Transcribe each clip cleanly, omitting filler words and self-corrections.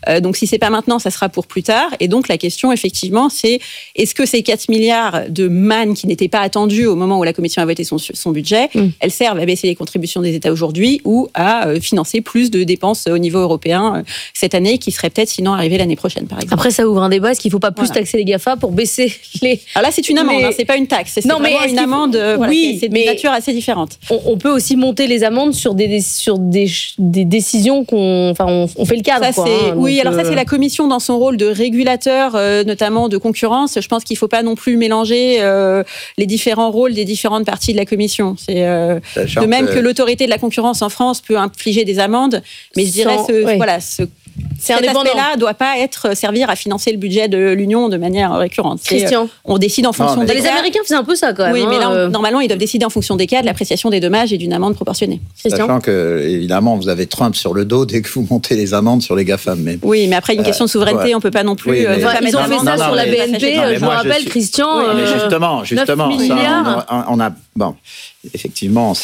Donc, si c'est pas maintenant, ça sera pour plus tard. Et donc, la question, effectivement, c'est est-ce que ces 4 milliards de manne qui n'étaient pas attendus au moment où la Commission a voté son budget, elles servent à baisser les contributions des États aujourd'hui ou à financer plus de dépenses au niveau européen cette année, qui seraient peut-être sinon arrivées l'année prochaine, par exemple. Après, ça ouvre un débat. Est-ce qu'il ne faut pas plus taxer les GAFA pour baisser les... Alors là, c'est une amende, c'est pas une taxe. C'est vraiment une amende. Oui, c'est de nature assez différente. On peut aussi monter les amendes sur des décisions on fait le cadre. Ça, alors ça, c'est la Commission dans son rôle de régulateur, notamment de concurrence. Je pense qu'il ne faut pas non plus mélanger les différents rôles des différentes parties de la Commission. C'est de même que l'autorité de la concurrence en France peut infliger des amendes, mais je dirais cet aspect-là ne doit pas servir à financer le budget de l'Union de manière récurrente. Christian, on décide en fonction des cas. Les Américains faisaient un peu ça quand même. Oui, mais là, normalement, ils doivent décider en fonction des cas, de l'appréciation des dommages et d'une amende proportionnée. Christian, sachant que, évidemment, vous avez Trump sur le dos dès que vous montez les amendes sur les GAFAM. Mais... Oui, mais après, une question de souveraineté, on ne peut pas non plus... ils ont fait ça sur la BNP, je me rappelle, Christian. Mais justement, 9 milliards. Effectivement,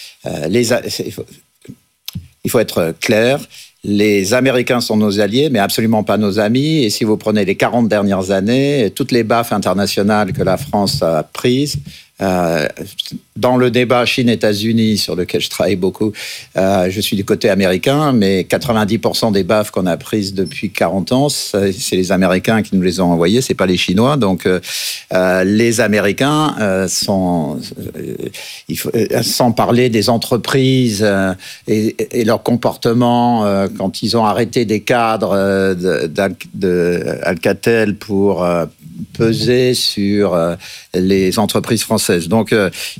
il faut être clair. Les Américains sont nos alliés, mais absolument pas nos amis. Et si vous prenez les 40 dernières années, toutes les baffes internationales que la France a prises, dans le débat Chine-États-Unis, sur lequel je travaille beaucoup, je suis du côté américain, mais 90% des baffes qu'on a prises depuis 40 ans, c'est les Américains qui nous les ont envoyées, c'est pas les Chinois. Donc, les Américains sans parler des entreprises et leur comportement quand ils ont arrêté des cadres d'Alcatel pour peser sur les entreprises françaises. Donc,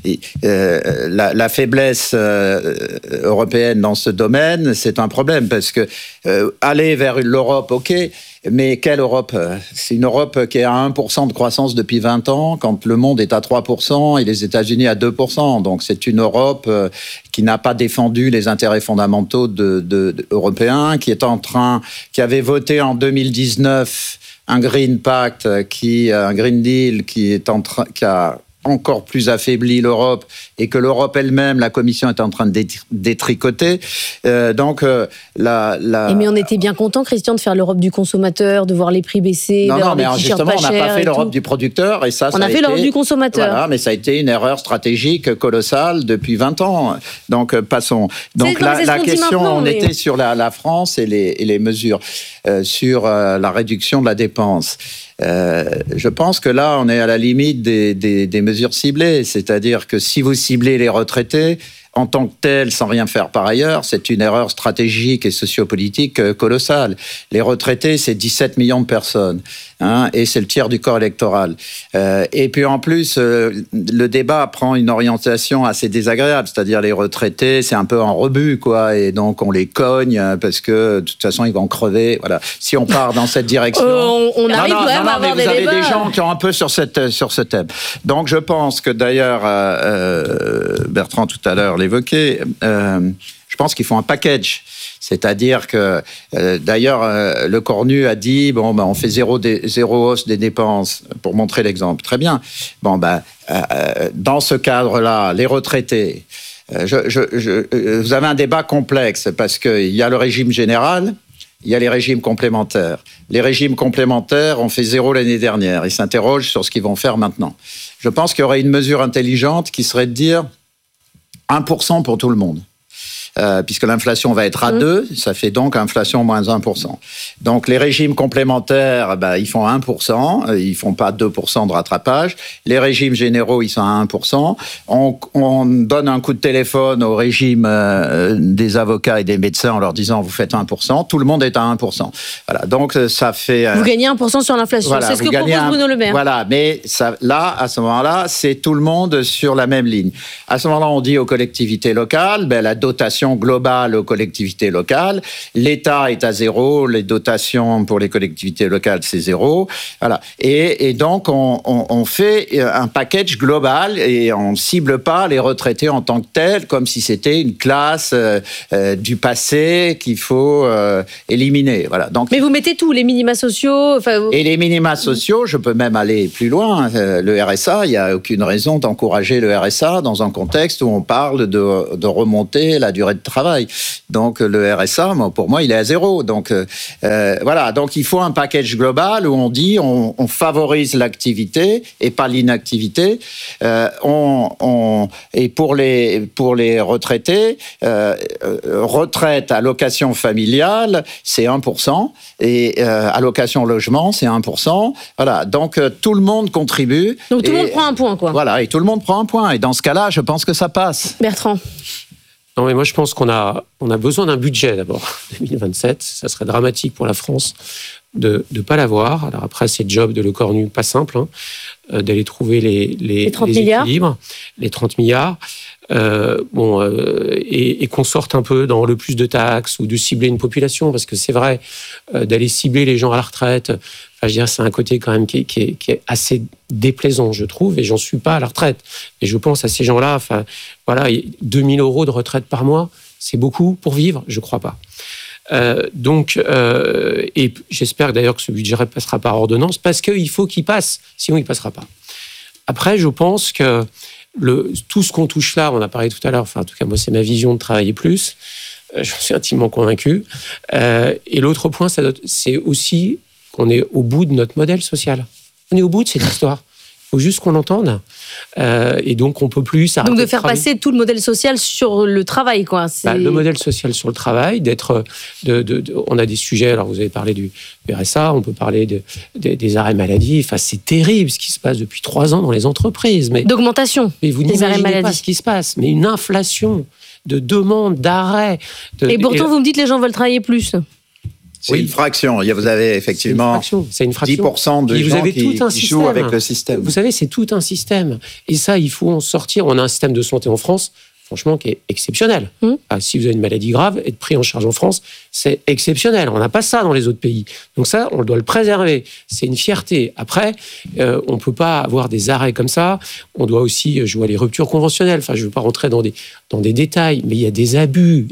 la faiblesse européenne dans ce domaine, c'est un problème, parce que aller vers l'Europe, ok, mais quelle Europe ? C'est une Europe qui est à 1% de croissance depuis 20 ans, quand le monde est à 3% et les États-Unis à 2%. Donc, c'est une Europe qui n'a pas défendu les intérêts fondamentaux européens, qui avait voté en 2019 un Green Pact, un Green Deal qui a encore plus affaibli l'Europe, et que l'Europe elle-même, la Commission est en train de détricoter. Mais on était bien content, Christian, de faire l'Europe du consommateur, de voir les prix baisser, non, mais justement, on n'a pas fait l'Europe du producteur, et on a fait l'Europe du consommateur. Voilà, mais ça a été une erreur stratégique colossale depuis 20 ans. Donc, passons. Donc, la question, on était sur la France et les mesures sur la réduction de la dépense. Je pense que là, on est à la limite des mesures ciblées. C'est-à-dire que si vous ciblez les retraités, en tant que tels, sans rien faire par ailleurs, c'est une erreur stratégique et sociopolitique colossale. Les retraités, c'est 17 millions de personnes, et c'est le tiers du corps électoral. Et puis en plus, le débat prend une orientation assez désagréable, c'est-à-dire les retraités, c'est un peu en rebut, quoi, et donc on les cogne parce que de toute façon ils vont crever. Voilà. Si on part dans cette direction, on arrive quand même à avoir des débats. Vous avez des gens qui ont un peu sur ce thème. Donc je pense que d'ailleurs, Bertrand tout à l'heure l'évoquait, je pense qu'il faut un package. C'est-à-dire que, d'ailleurs, le Cornu a dit, on fait zéro hausse des dépenses, pour montrer l'exemple. Très bien. Dans ce cadre-là, les retraités, vous avez un débat complexe, parce qu'il y a le régime général, il y a les régimes complémentaires. Les régimes complémentaires ont fait 0 l'année dernière. Ils s'interrogent sur ce qu'ils vont faire maintenant. Je pense qu'il y aurait une mesure intelligente qui serait de dire 1% pour tout le monde. Puisque l'inflation va être à 2, ça fait donc inflation moins 1%. Donc les régimes complémentaires, ils font 1%, ils font pas 2% de rattrapage. Les régimes généraux, ils sont à 1%. On donne un coup de téléphone au régime des avocats et des médecins en leur disant vous faites 1%, tout le monde est à 1%. Voilà, donc ça fait... Vous gagnez 1% sur l'inflation, voilà, c'est ce que propose Bruno Le Maire. Voilà, mais ça, là, à ce moment-là, c'est tout le monde sur la même ligne. À ce moment-là, on dit aux collectivités locales, la dotation globale aux collectivités locales. L'État est à 0, les dotations pour les collectivités locales, c'est 0. Voilà. Et donc, on fait un package global et on ne cible pas les retraités en tant que tels, comme si c'était une classe du passé qu'il faut éliminer. Voilà. Donc, mais vous mettez tout, les minima sociaux... Et les minima sociaux, je peux même aller plus loin. Le RSA, il n'y a aucune raison d'encourager le RSA dans un contexte où on parle de remonter la durée durée de travail. Donc le RSA, pour moi, il est à 0. Donc voilà. Donc il faut un package global où on dit on favorise l'activité et pas l'inactivité. Et pour les retraités, retraite, allocation familiale, c'est 1%, et allocation logement, c'est 1%. Voilà. Donc tout le monde contribue. Donc tout le monde prend un point, quoi. Voilà, et tout le monde prend un point. Et dans ce cas-là, je pense que ça passe. Bertrand. Non, mais moi, je pense qu'on a besoin d'un budget, d'abord. 2027, ça serait dramatique pour la France de ne pas l'avoir. Alors après, c'est le job de Lecornu, pas simple, d'aller trouver les 30 équilibres, les 30 milliards. Et qu'on sorte un peu dans le plus de taxes ou de cibler une population, parce que c'est vrai, d'aller cibler les gens à la retraite, je veux dire, c'est un côté quand même qui est assez déplaisant, je trouve, et j'en suis pas à la retraite. Et je pense à ces gens-là, voilà, 2 000 € de retraite par mois, c'est beaucoup pour vivre, je crois pas. Et j'espère d'ailleurs que ce budget ne passera pas par ordonnance, parce qu'il faut qu'il passe, sinon il ne passera pas. Après, je pense que tout ce qu'on touche là, on a parlé tout à l'heure, en tout cas moi c'est ma vision de travailler plus, j'en suis intimement convaincu. Et l'autre point, c'est aussi qu'on est au bout de notre modèle social. On est au bout de cette histoire. Il faut juste qu'on l'entende. Et donc, on ne peut plus s'arrêter. Donc, de faire passer tout le modèle social sur le travail, quoi. Le modèle social sur le travail, on a des sujets, alors vous avez parlé du RSA, on peut parler des arrêts maladie. Enfin, c'est terrible ce qui se passe depuis 3 ans dans les entreprises. D'augmentation. Mais vous n'imaginez pas ce qui se passe. Mais une inflation de demandes, d'arrêts. Et pourtant, vous me dites que les gens veulent travailler plus. C'est une fraction. Vous avez effectivement c'est une fraction. 10% de gens qui jouent avec le système. Vous savez, c'est tout un système. Et ça, il faut en sortir. On a un système de santé en France, franchement, qui est exceptionnel. Si vous avez une maladie grave, être pris en charge en France, c'est exceptionnel. On n'a pas ça dans les autres pays. Donc ça, on doit le préserver. C'est une fierté. Après, on ne peut pas avoir des arrêts comme ça. On doit aussi jouer à les ruptures conventionnelles. Je ne veux pas rentrer dans des détails, mais il y a des abus.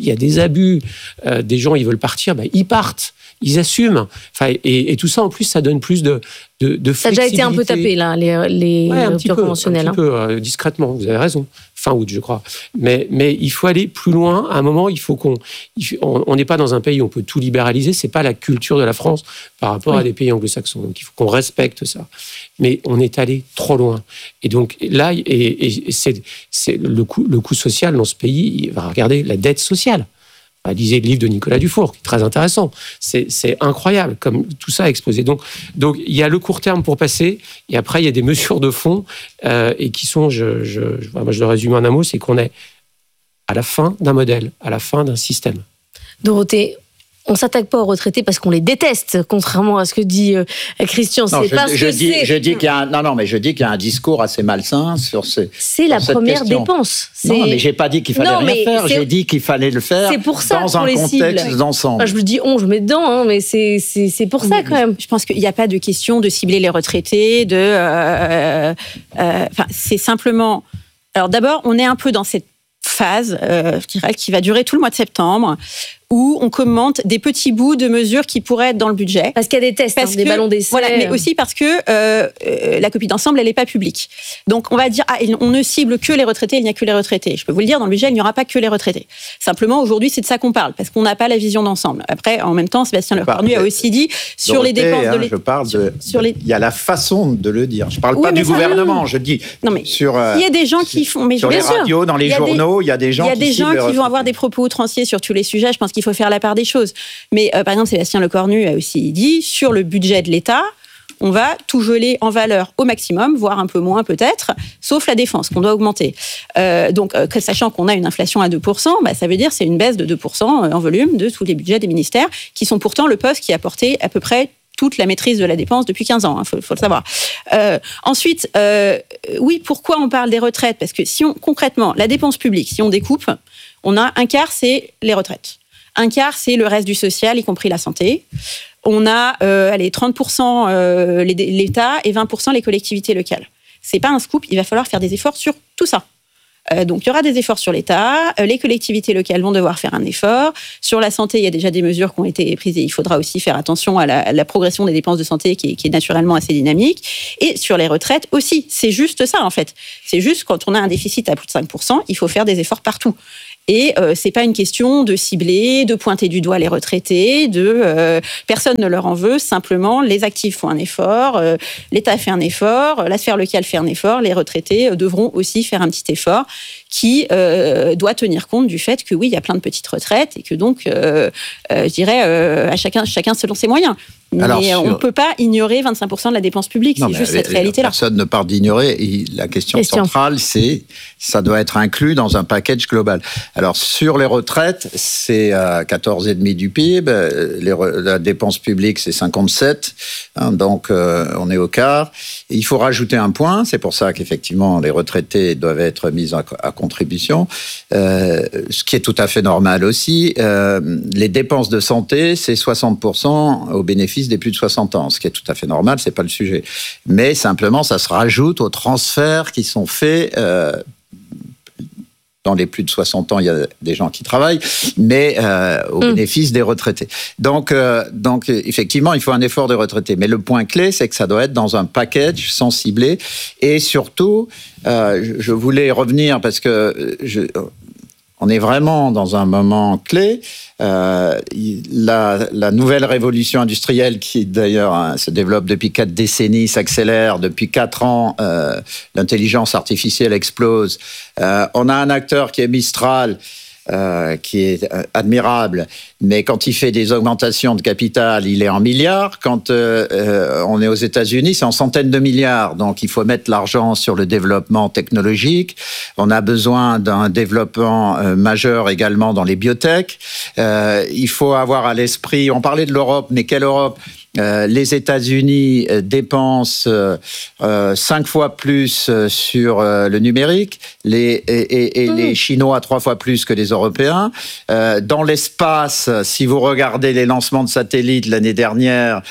Des gens, ils veulent partir, ils partent. Ils assument. Et tout ça, en plus, ça donne plus de flexibilité. Ça a déjà été un peu tapé, là, les ruptures conventionnelles. Un petit peu, discrètement, vous avez raison. Fin août, je crois. Mais il faut aller plus loin. À un moment, il faut on n'est pas dans un pays où on peut tout libéraliser. C'est pas la culture de la France par rapport à des pays anglo-saxons. Donc, il faut qu'on respecte ça. Mais on est allé trop loin. Et donc, là, c'est le coût social dans ce pays. Il va regarder la dette sociale. Lisez le livre de Nicolas Dufour, qui est très intéressant. C'est incroyable, comme tout ça a explosé. Donc, il y a le court terme pour passer, et après, il y a des mesures de fond, et qui sont, moi, je le résume en un mot, c'est qu'on est à la fin d'un modèle, à la fin d'un système. Dorothée, on ne s'attaque pas aux retraités parce qu'on les déteste, contrairement à ce que dit Christian. Je dis qu'il y a un discours assez malsain sur C'est la première dépense. Non, mais j'ai pas dit qu'il fallait rien faire. J'ai dit qu'il fallait le faire dans un contexte d'ensemble. Je me dis je mets dedans, mais c'est pour ça quand même. Je pense qu'il n'y a pas de question de cibler les retraités. C'est simplement. Alors d'abord, on est un peu dans cette phase, je dirais, qui va durer tout le mois de septembre, où on commente des petits bouts de mesures qui pourraient être dans le budget. Parce qu'il y a des tests, des ballons d'essai. Voilà, mais aussi parce que la copie d'ensemble, elle n'est pas publique. Donc, on va dire, on ne cible que les retraités, il n'y a que les retraités. Je peux vous le dire, dans le budget, il n'y aura pas que les retraités. Simplement, aujourd'hui, c'est de ça qu'on parle, parce qu'on n'a pas la vision d'ensemble. Après, en même temps, Sébastien Lecornu a aussi dit, sur les dépenses de l'État... Je parle il y a la façon de le dire. Je ne parle pas du gouvernement, je dis... Non, mais il y a des gens qui font... Mais sur les radios, dans les journaux, il y a des gens qui vont avoir des propos outranciers sur tous les sujets. Je pense qu'il faut faire la part des choses. Mais par exemple, Sébastien Lecornu a aussi dit, sur le budget de l'État, on va tout geler en valeur au maximum, voire un peu moins peut-être, sauf la défense qu'on doit augmenter. Donc, sachant qu'on a une inflation à 2%, ça veut dire c'est une baisse de 2% en volume de tous les budgets des ministères, qui sont pourtant le poste qui a porté à peu près toute la maîtrise de la dépense depuis 15 ans, faut le savoir. Ensuite, oui, pourquoi on parle des retraites ? Parce que concrètement, la dépense publique, si on découpe, on a un quart, c'est les retraites. Un quart, c'est le reste du social, y compris la santé. On a 30% l'État et 20% les collectivités locales. C'est pas un scoop, il va falloir faire des efforts sur tout ça. Donc, il y aura des efforts sur l'État, les collectivités locales vont devoir faire un effort. Sur la santé, il y a déjà des mesures qui ont été prises et il faudra aussi faire attention à la progression des dépenses de santé qui est naturellement assez dynamique. Et sur les retraites aussi, c'est juste ça en fait. C'est juste quand on a un déficit à plus de 5%, il faut faire des efforts partout. Et c'est pas une question de cibler, de pointer du doigt les retraités, personne ne leur en veut. Simplement, les actifs font un effort, l'État fait un effort, la sphère locale fait un effort, les retraités devront aussi faire un petit effort qui doit tenir compte du fait que oui, il y a plein de petites retraites et que donc, je dirais, à chacun selon ses moyens. Mais on ne peut pas ignorer 25% de la dépense publique, c'est juste cette réalité-là. Personne ne parle d'ignorer. La question centrale, c'est ça doit être inclus dans un package global. Alors, sur les retraites, c'est 14,5% du PIB. La dépense publique, c'est 57%. Donc, on est au quart. Et il faut rajouter un point. C'est pour ça qu'effectivement, les retraités doivent être mis à contribution. Ce qui est tout à fait normal aussi. Les dépenses de santé, c'est 60% au bénéfice des plus de 60 ans, ce qui est tout à fait normal, c'est pas le sujet. Mais simplement, ça se rajoute aux transferts qui sont faits. Dans les plus de 60 ans, il y a des gens qui travaillent, mais au bénéfice des retraités. Donc, effectivement, il faut un effort des retraités. Mais le point clé, c'est que ça doit être dans un package sans cibler. Et surtout, je voulais revenir parce que on est vraiment dans un moment clé. La nouvelle révolution industrielle qui, d'ailleurs, se développe depuis 4 décennies, s'accélère. Depuis 4 ans, l'intelligence artificielle explose. On a un acteur qui est Mistral, qui est admirable, mais quand il fait des augmentations de capital, il est en milliards. Quand on est aux États-Unis, c'est en centaines de milliards. Donc, il faut mettre l'argent sur le développement technologique. On a besoin d'un développement majeur également dans les biotech. Il faut avoir à l'esprit, on parlait de l'Europe, mais quelle Europe ? Les États-Unis dépensent 5 fois plus sur le numérique, les Chinois 3 fois plus que les Européens. Dans l'espace, si vous regardez les lancements de satellites l'année dernière,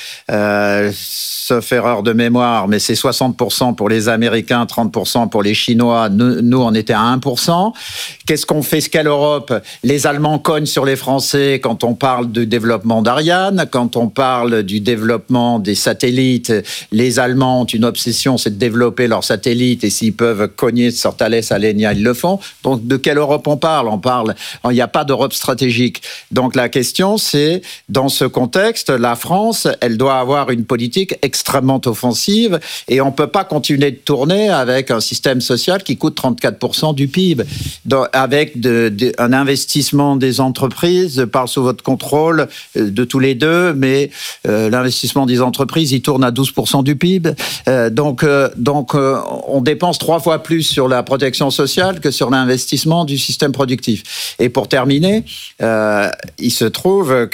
sauf erreur de mémoire, mais c'est 60% pour les Américains, 30% pour les Chinois. Nous, on était à 1%. Qu'est-ce qu'on fait? Quelle Europe? Les Allemands cognent sur les Français quand on parle du développement d'Ariane, quand on parle du développement des satellites. Les Allemands ont une obsession, c'est de développer leurs satellites, et s'ils peuvent cogner sur Thales, Alenia, ils le font. Donc, de quelle Europe on parle? Il n'y a pas d'Europe stratégique. Donc, la question, c'est, dans ce contexte, la France, elle doit avoir une politique extrêmement offensive, et on ne peut pas continuer de tourner avec un système social qui coûte 34% du PIB, avec un investissement des entreprises. Je parle sous votre contrôle de tous les deux, mais l'investissement des entreprises, il tourne à 12% du PIB. Donc, on dépense 3 fois plus sur la protection sociale que sur l'investissement du système productif. Et pour terminer, il se trouve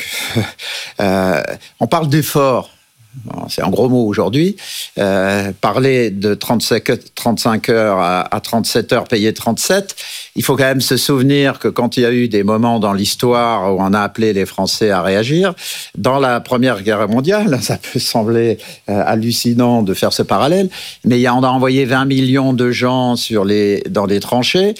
qu'on parle d'effort. C'est un gros mot aujourd'hui. Parler de 35 heures à 37 heures payées 37, il faut quand même se souvenir que quand il y a eu des moments dans l'histoire où on a appelé les Français à réagir, dans la Première Guerre mondiale, ça peut sembler hallucinant de faire ce parallèle, mais on a envoyé 20 millions de gens dans les tranchées,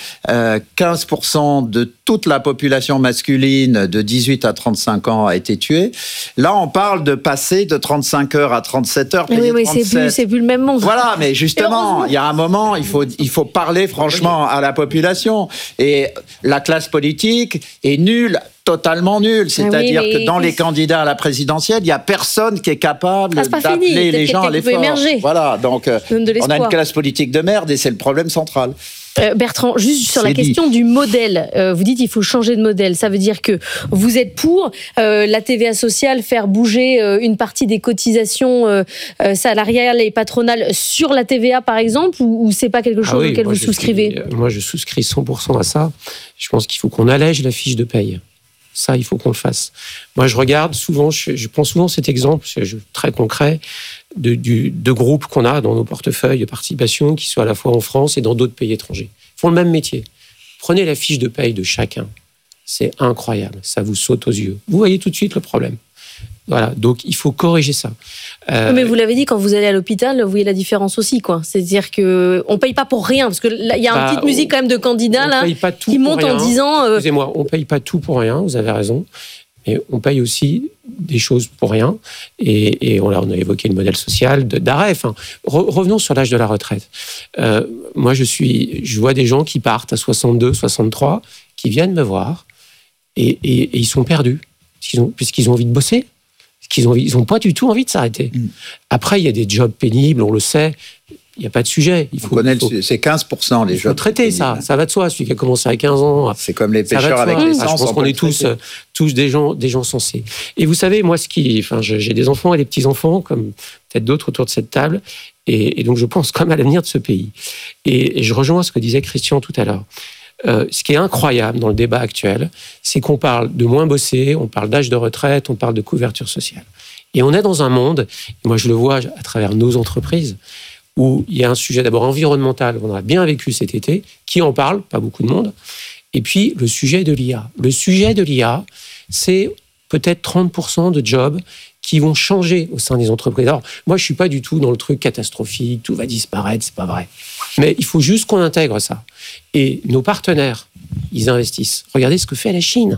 15% de toute la population masculine de 18 à 35 ans a été tuée. Là, on parle de passer de 35 heures à 37 heures. Oui, 37. C'est plus le même monde. Voilà, mais justement, il y a un moment, il faut parler franchement à la population. Et la classe politique est nulle, totalement nulle. C'est-à-dire que dans les candidats à la présidentielle, il n'y a personne qui est capable d'appeler les gens à l'effort. Voilà, donc on a une classe politique de merde et c'est le problème central. Bertrand, juste sur la question du modèle, vous dites qu'il faut changer de modèle. Ça veut dire que vous êtes pour la TVA sociale, faire bouger une partie des cotisations salariales et patronales sur la TVA, par exemple, ou c'est pas quelque chose auquel vous souscrivez? Moi, je souscris 100% à ça. Je pense qu'il faut qu'on allège la fiche de paye. Ça, il faut qu'on le fasse. Moi, je regarde souvent, je prends souvent cet exemple, très concret, de groupes qu'on a dans nos portefeuilles de participation, qui soient à la fois en France et dans d'autres pays étrangers. Ils font le même métier. Prenez la fiche de paye de chacun. C'est incroyable. Ça vous saute aux yeux. Vous voyez tout de suite le problème. Voilà. Donc, il faut corriger ça. Mais vous l'avez dit, quand vous allez à l'hôpital, vous voyez la différence aussi, quoi. C'est-à-dire qu'on ne paye pas pour rien. Parce que là, il y a une petite musique quand même de candidats là, qui monte en disant... Excusez-moi, on ne paye pas tout pour rien, vous avez raison. Mais on paye aussi des choses pour rien. Et on a évoqué le modèle social d'arrêt. Enfin, revenons sur l'âge de la retraite. Moi, je vois des gens qui partent à 62, 63, qui viennent me voir et ils sont perdus, puisqu'ils ont envie de bosser, ils n'ont pas du tout envie de s'arrêter. Après, il y a des jobs pénibles, on le sait, il n'y a pas de sujet. C'est 15% les jobs. Il faut traiter ça va de soi. Celui qui a commencé à 15 ans. C'est comme les pêcheurs avec l'essence. Je pense qu'on est tous des gens sensés. Et vous savez, moi, j'ai des enfants et des petits-enfants, comme peut-être d'autres autour de cette table, et donc je pense quand même à l'avenir de ce pays. Et je rejoins ce que disait Christian tout à l'heure. Ce qui est incroyable dans le débat actuel, c'est qu'on parle de moins bosser, on parle d'âge de retraite, on parle de couverture sociale. Et on est dans un monde, et moi je le vois à travers nos entreprises, où il y a un sujet d'abord environnemental, on a bien vécu cet été, qui en parle, pas beaucoup de monde, et puis le sujet de l'IA. Le sujet de l'IA, c'est peut-être 30% de jobs qui vont changer au sein des entreprises. Alors, moi, je ne suis pas du tout dans le truc catastrophique, tout va disparaître, c'est pas vrai. Mais il faut juste qu'on intègre ça. Et nos partenaires, ils investissent. Regardez ce que fait la Chine.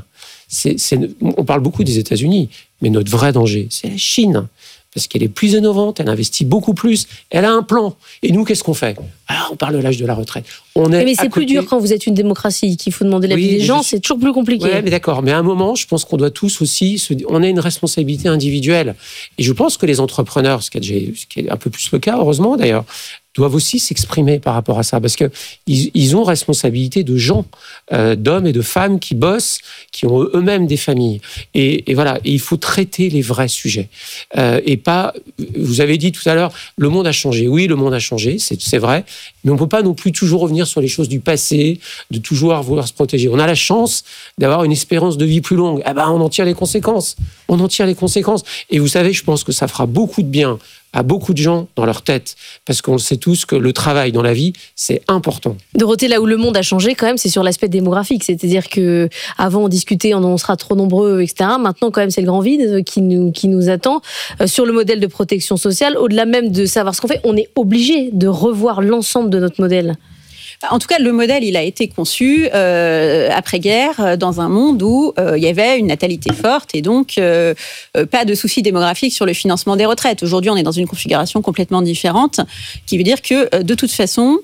On parle beaucoup des États-Unis, mais notre vrai danger, c'est la Chine. Parce qu'elle est plus innovante, elle investit beaucoup plus, elle a un plan. Et nous, qu'est-ce qu'on fait ? On parle de l'âge de la retraite. Mais c'est plus dur quand vous êtes une démocratie, qu'il faut demander l'avis des gens, c'est toujours plus compliqué. Oui, mais d'accord. Mais à un moment, je pense qu'on doit tous aussi... On a une responsabilité individuelle. Et je pense que les entrepreneurs, ce qui est un peu plus le cas, heureusement d'ailleurs, doivent aussi s'exprimer par rapport à ça, parce qu'ils ont responsabilité de gens, d'hommes et de femmes qui bossent, qui ont eux-mêmes des familles. Et voilà, et il faut traiter les vrais sujets. Et pas, vous avez dit tout à l'heure, le monde a changé. Oui, le monde a changé, c'est vrai, mais on ne peut pas non plus toujours revenir sur les choses du passé, de toujours vouloir se protéger. On a la chance d'avoir une espérance de vie plus longue. On en tire les conséquences. On en tire les conséquences. Et vous savez, je pense que ça fera beaucoup de bien à beaucoup de gens dans leur tête, parce qu'on sait tous que le travail dans la vie, c'est important. Dorothée, là où le monde a changé quand même, c'est sur l'aspect démographique, c'est-à-dire que avant on discutait, on sera trop nombreux, etc. Maintenant quand même c'est le grand vide qui nous attend. Sur le modèle de protection sociale, au-delà même de savoir ce qu'on fait, on est obligé de revoir l'ensemble de notre modèle. En tout cas, le modèle, il a été conçu après-guerre dans un monde où il y avait une natalité forte et donc pas de soucis démographiques sur le financement des retraites. Aujourd'hui, on est dans une configuration complètement différente, qui veut dire que de toute façon,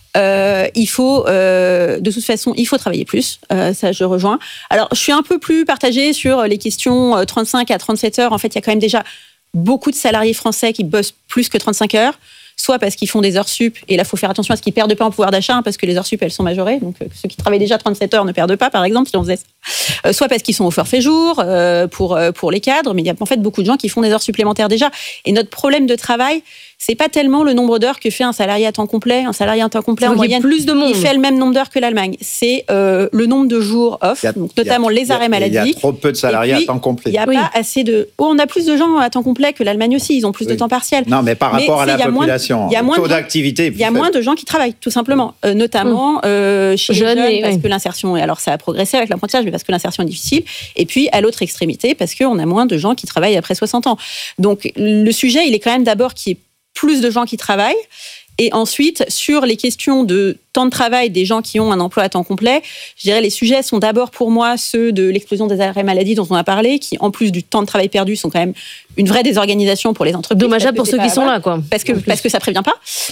il faut travailler plus. Ça, je rejoins. Alors, je suis un peu plus partagée sur les questions 35 à 37 heures. En fait, il y a quand même déjà beaucoup de salariés français qui bossent plus que 35 heures. Soit parce qu'ils font des heures sup, et là, il faut faire attention à ce qu'ils ne perdent pas en pouvoir d'achat, parce que les heures sup, elles sont majorées. Donc, ceux qui travaillent déjà 37 heures ne perdent pas, par exemple, si on faisait ça. Soit parce qu'ils sont au forfait jour, pour les cadres, mais il y a en fait beaucoup de gens qui font des heures supplémentaires déjà. Et notre problème de travail, c'est pas tellement le nombre d'heures que fait un salarié à temps complet. Un salarié à temps complet, en moyenne, plus de monde. Il fait le même nombre d'heures que l'Allemagne. C'est le nombre de jours off, donc notamment les arrêts maladie. Il y a trop peu de salariés à temps complet. Il n'y a pas assez de... on a plus de gens à temps complet que l'Allemagne aussi. Ils ont plus de temps partiel. Non, mais par rapport à la population, le taux d'activité... Il y a moins de gens qui travaillent, tout simplement. Notamment chez les jeunes, parce que l'insertion... Alors, ça a progressé avec l'apprentissage, mais parce que l'insertion est difficile. Et puis, à l'autre extrémité, parce qu'on a moins de gens qui travaillent après 60 ans. Donc, le sujet, il est quand même d'abord qu'il y ait plus de gens qui travaillent. Et ensuite, sur les questions de temps de travail des gens qui ont un emploi à temps complet, je dirais les sujets sont d'abord pour moi ceux de l'explosion des arrêts maladie dont on a parlé, qui en plus du temps de travail perdu sont quand même une vraie désorganisation pour les entreprises. Dommageable pour ceux qui sont là, quoi. Parce que ça prévient pas.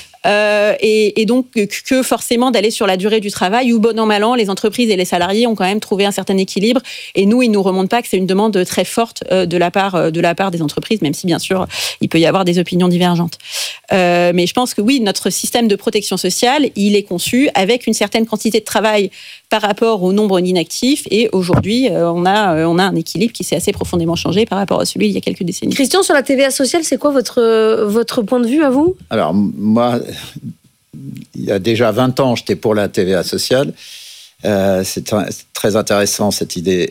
Et donc que forcément d'aller sur la durée du travail, où bon an mal an, les entreprises et les salariés ont quand même trouvé un certain équilibre. Et nous, il nous remonte pas que c'est une demande très forte de la part des entreprises, même si bien sûr il peut y avoir des opinions divergentes. Mais je pense que oui, notre système de protection sociale, il est conçu avec une certaine quantité de travail par rapport au nombre d'inactifs. Et aujourd'hui, on a un équilibre qui s'est assez profondément changé par rapport à celui d'il y a quelques décennies. Christian, sur la TVA sociale, c'est quoi votre point de vue à vous ? Alors, moi, il y a déjà 20 ans, j'étais pour la TVA sociale. C'est très intéressant, cette idée.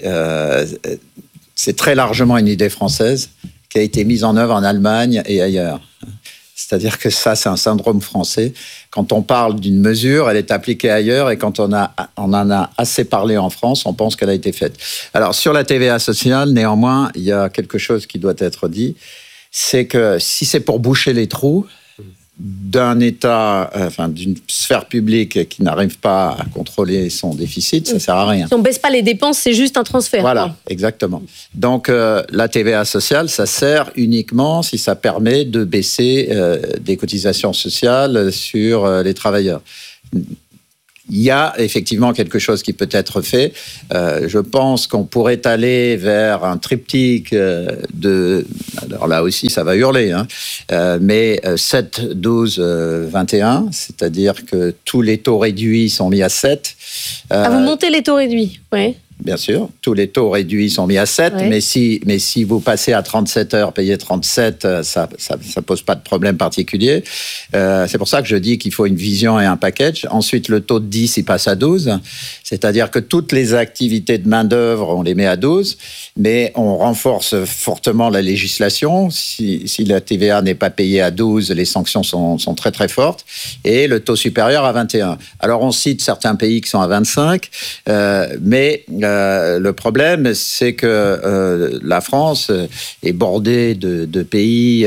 C'est très largement une idée française qui a été mise en œuvre en Allemagne et ailleurs. C'est-à-dire que ça, c'est un syndrome français. Quand on parle d'une mesure, elle est appliquée ailleurs, et quand on en a assez parlé en France, on pense qu'elle a été faite. Alors, sur la TVA sociale, néanmoins, il y a quelque chose qui doit être dit, c'est que si c'est pour boucher les trous d'un État, d'une sphère publique qui n'arrive pas à contrôler son déficit, ça ne sert à rien. Si on ne baisse pas les dépenses, c'est juste un transfert. Voilà, quoi. Exactement. Donc, la TVA sociale, ça sert uniquement si ça permet de baisser des cotisations sociales sur les travailleurs. il y a effectivement quelque chose qui peut être fait. Je pense qu'on pourrait aller vers un triptyque alors là aussi, ça va hurler, mais 7, 12, 21, c'est-à-dire que tous les taux réduits sont mis à 7. Vous montez les taux réduits, oui. Bien sûr, tous les taux réduits sont mis à 7, mais si vous passez à 37 heures, payez 37, ça pose pas de problème particulier. C'est pour ça que je dis qu'il faut une vision et un package. Ensuite, le taux de 10, il passe à 12, c'est-à-dire que toutes les activités de main-d'œuvre, on les met à 12, mais on renforce fortement la législation. Si la TVA n'est pas payée à 12, les sanctions sont très très fortes, et le taux supérieur à 21. Alors on cite certains pays qui sont à 25, mais le problème, c'est que la France est bordée de pays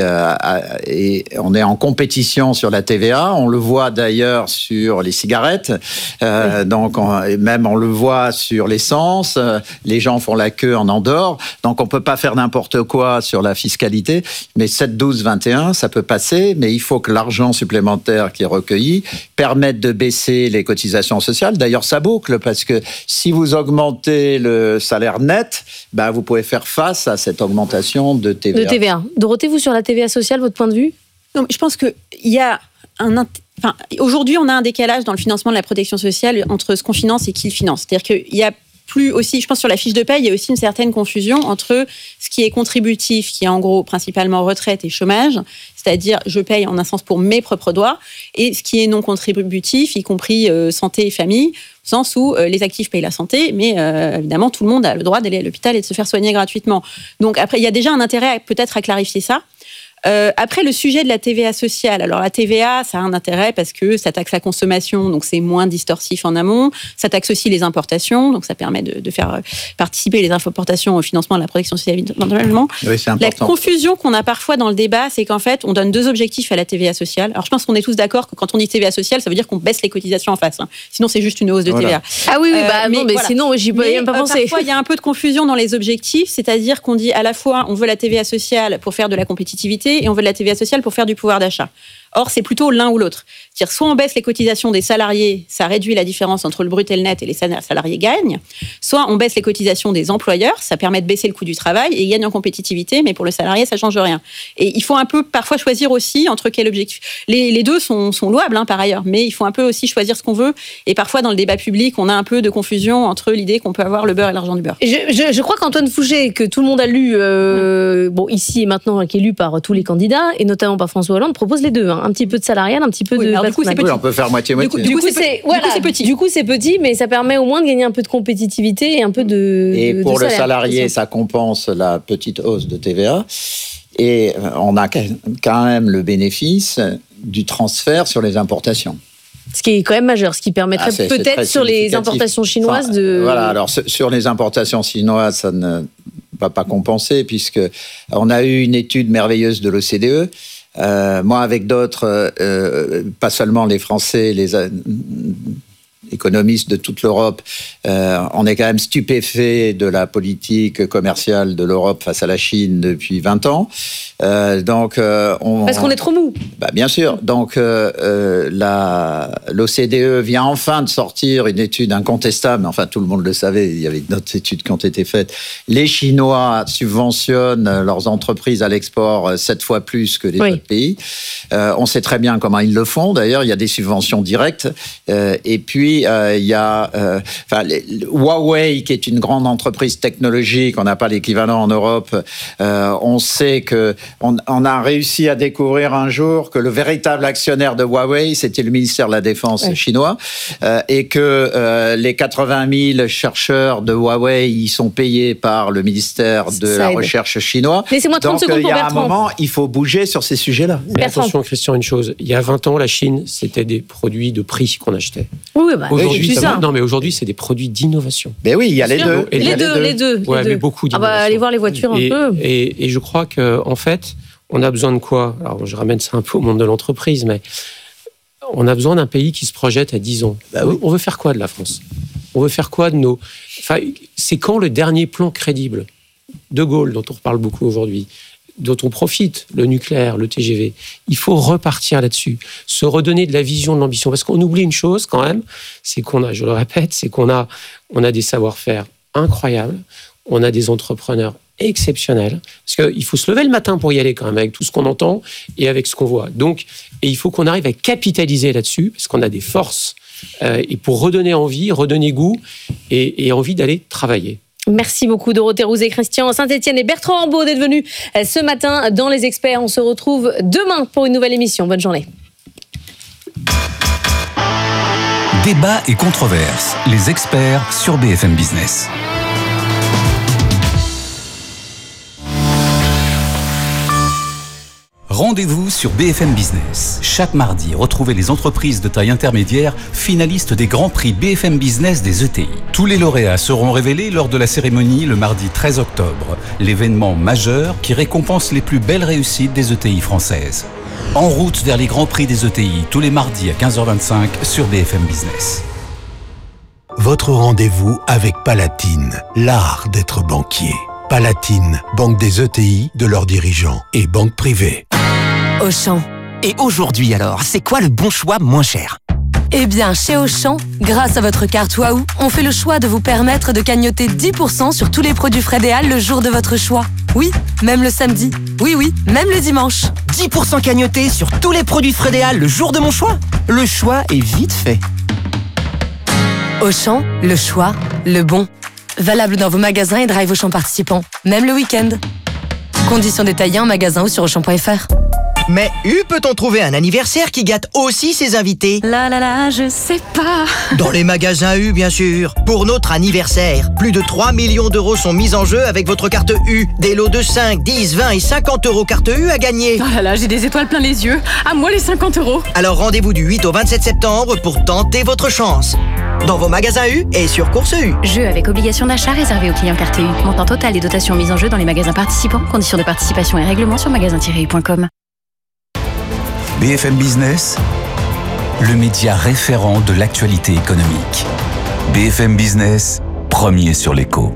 et on est en compétition sur la TVA. On le voit d'ailleurs sur les cigarettes, donc même on le voit sur l'essence. Les gens font la queue en Andorre, donc on peut pas faire n'importe quoi sur la fiscalité. Mais 7, 12, 21, ça peut passer, mais il faut que l'argent supplémentaire qui est recueilli permette de baisser les cotisations sociales. D'ailleurs, ça boucle, parce que si vous augmentez le salaire net, vous pouvez faire face à cette augmentation de TVA. Dorothée, vous, sur la TVA sociale, votre point de vue ? Non, je pense qu'il y a aujourd'hui, on a un décalage dans le financement de la protection sociale entre ce qu'on finance et qui le finance. C'est-à-dire qu'il y a plus aussi, je pense, sur la fiche de paye, il y a aussi une certaine confusion entre ce qui est contributif, qui est en gros principalement retraite et chômage, c'est-à-dire je paye en un sens pour mes propres droits, et ce qui est non contributif, y compris santé et famille, au sens où les actifs payent la santé, mais évidemment tout le monde a le droit d'aller à l'hôpital et de se faire soigner gratuitement. Donc après, il y a déjà un intérêt peut-être à clarifier ça. Après, le sujet de la TVA sociale. Alors, la TVA, ça a un intérêt parce que ça taxe la consommation, donc c'est moins distorsif en amont. Ça taxe aussi les importations, donc ça permet de faire participer les importations au financement de la protection sociale éventuellement. Oui, c'est important. La confusion qu'on a parfois dans le débat, c'est qu'en fait, on donne 2 objectifs à la TVA sociale. Alors, je pense qu'on est tous d'accord que quand on dit TVA sociale, ça veut dire qu'on baisse les cotisations en face. Sinon, c'est juste une hausse de TVA. Ah oui, mais sinon, j'y peux même pas penser. Parfois, il y a un peu de confusion dans les objectifs, c'est-à-dire qu'on dit à la fois, on veut la TVA sociale pour faire de la compétitivité, et on veut de la TVA sociale pour faire du pouvoir d'achat. Or, c'est plutôt l'un ou l'autre. C'est-à-dire, soit on baisse les cotisations des salariés, ça réduit la différence entre le brut et le net et les salariés gagnent, soit on baisse les cotisations des employeurs, ça permet de baisser le coût du travail et ils gagnent en compétitivité, mais pour le salarié, ça ne change rien. Et il faut un peu parfois choisir aussi entre quel objectif. Les deux sont louables, par ailleurs, mais il faut un peu aussi choisir ce qu'on veut. Et parfois, dans le débat public, on a un peu de confusion entre l'idée qu'on peut avoir le beurre et l'argent du beurre. Je crois qu'Antoine Fouché, que tout le monde a lu, ici et maintenant, qui est lu par tous les candidats, et notamment par François Hollande, propose les deux. Un petit peu de salarial, un petit peu de patronat. Oui, on peut faire moitié-moitié. Du coup, c'est petit. Du coup, c'est petit, mais ça permet au moins de gagner un peu de compétitivité et un peu de Et pour le salarié, ça compense la petite hausse de TVA. Et on a quand même le bénéfice du transfert sur les importations. Ce qui est quand même majeur, ce qui permettrait peut-être sur les importations chinoises de... Voilà, alors sur les importations chinoises, ça ne va pas compenser, puisque on a eu une étude merveilleuse de l'OCDE. Moi, avec d'autres, pas seulement les Français, les économistes de toute l'Europe, on est quand même stupéfait de la politique commerciale de l'Europe face à la Chine depuis 20 ans. Parce qu'on est trop mou. Bien sûr. Donc, l'OCDE vient enfin de sortir une étude incontestable. Enfin, tout le monde le savait. Il y avait d'autres études qui ont été faites. Les Chinois subventionnent leurs entreprises à l'export 7 fois plus que les autres pays. On sait très bien comment ils le font. D'ailleurs, il y a des subventions directes. Et puis, il y a Huawei, qui est une grande entreprise technologique. On n'a pas l'équivalent en Europe. On sait que on a réussi à découvrir un jour que le véritable actionnaire de Huawei, c'était le ministère de la Défense chinois, et que les 80 000 chercheurs de Huawei, ils sont payés par le ministère de la Recherche chinois. Laissez-moi 30 secondes pour Bertrand. Il y a un moment, il faut bouger sur ces sujets-là. Mais attention, Christian, une chose. Il y a 20 ans, la Chine, c'était des produits de prix qu'on achetait. Aujourd'hui, non, mais aujourd'hui, c'est des produits d'innovation. Mais oui, il y a les deux. Les deux. Ouais, mais beaucoup d'innovation. Allez voir les voitures un peu. Et je crois qu'en fait, on a besoin de quoi ? Alors, je ramène ça un peu au monde de l'entreprise, mais on a besoin d'un pays qui se projette à 10 ans. On veut faire quoi de la France ? On veut faire quoi de nos... Enfin, c'est quand le dernier plan crédible ? De Gaulle, dont on reparle beaucoup aujourd'hui. dont on profite, le nucléaire, le TGV, il faut repartir là-dessus, se redonner de la vision, de l'ambition. Parce qu'on oublie une chose quand même, c'est qu'on a, je le répète, c'est qu'on a des savoir-faire incroyables, on a des entrepreneurs exceptionnels, parce qu'il faut se lever le matin pour y aller quand même, avec tout ce qu'on entend et avec ce qu'on voit. Donc, et il faut qu'on arrive à capitaliser là-dessus, parce qu'on a des forces, et pour redonner envie, redonner goût, et envie d'aller travailler. Merci beaucoup Dorothée Rouzet, Christian Saint-Etienne et Bertrand Rambaud d'être venus ce matin dans Les Experts. On se retrouve demain pour une nouvelle émission. Bonne journée. Débat et controverses. Les Experts sur BFM Business. Rendez-vous sur BFM Business. Chaque mardi, retrouvez les entreprises de taille intermédiaire finalistes des Grands Prix BFM Business des ETI. Tous les lauréats seront révélés lors de la cérémonie le mardi 13 octobre, l'événement majeur qui récompense les plus belles réussites des ETI françaises. En route vers les Grands Prix des ETI, tous les mardis à 15h25 sur BFM Business. Votre rendez-vous avec Palatine, l'art d'être banquier. Palatine, banque des ETI, de leurs dirigeants et banque privée. Auchan. Et aujourd'hui alors, c'est quoi le bon choix moins cher ? Eh bien, chez Auchan, grâce à votre carte Waouh, on fait le choix de vous permettre de cagnotter 10% sur tous les produits Frédéal le jour de votre choix. Oui, même le samedi. Oui, même le dimanche. 10% cagnotés sur tous les produits Frédéal le jour de mon choix ? Le choix est vite fait. Auchan, le choix, le bon. Valable dans vos magasins et drive Auchan participants, même le week-end. Conditions détaillées en magasin ou sur Auchan.fr. Mais peut-on trouver un anniversaire qui gâte aussi ses invités ? Je sais pas. Dans les magasins U, bien sûr. Pour notre anniversaire, plus de 3 millions d'euros sont mis en jeu avec votre carte U. Des lots de 5, 10, 20 et 50 euros carte U à gagner. Oh là là, j'ai des étoiles plein les yeux. À moi les 50 euros. Alors rendez-vous du 8 au 27 septembre pour tenter votre chance. Dans vos magasins U et sur Course U. Jeu avec obligation d'achat réservé aux clients carte U. Montant total des dotations mises en jeu dans les magasins participants. Conditions de participation et règlements sur magasin-u.com. BFM Business, le média référent de l'actualité économique. BFM Business, premier sur l'écho.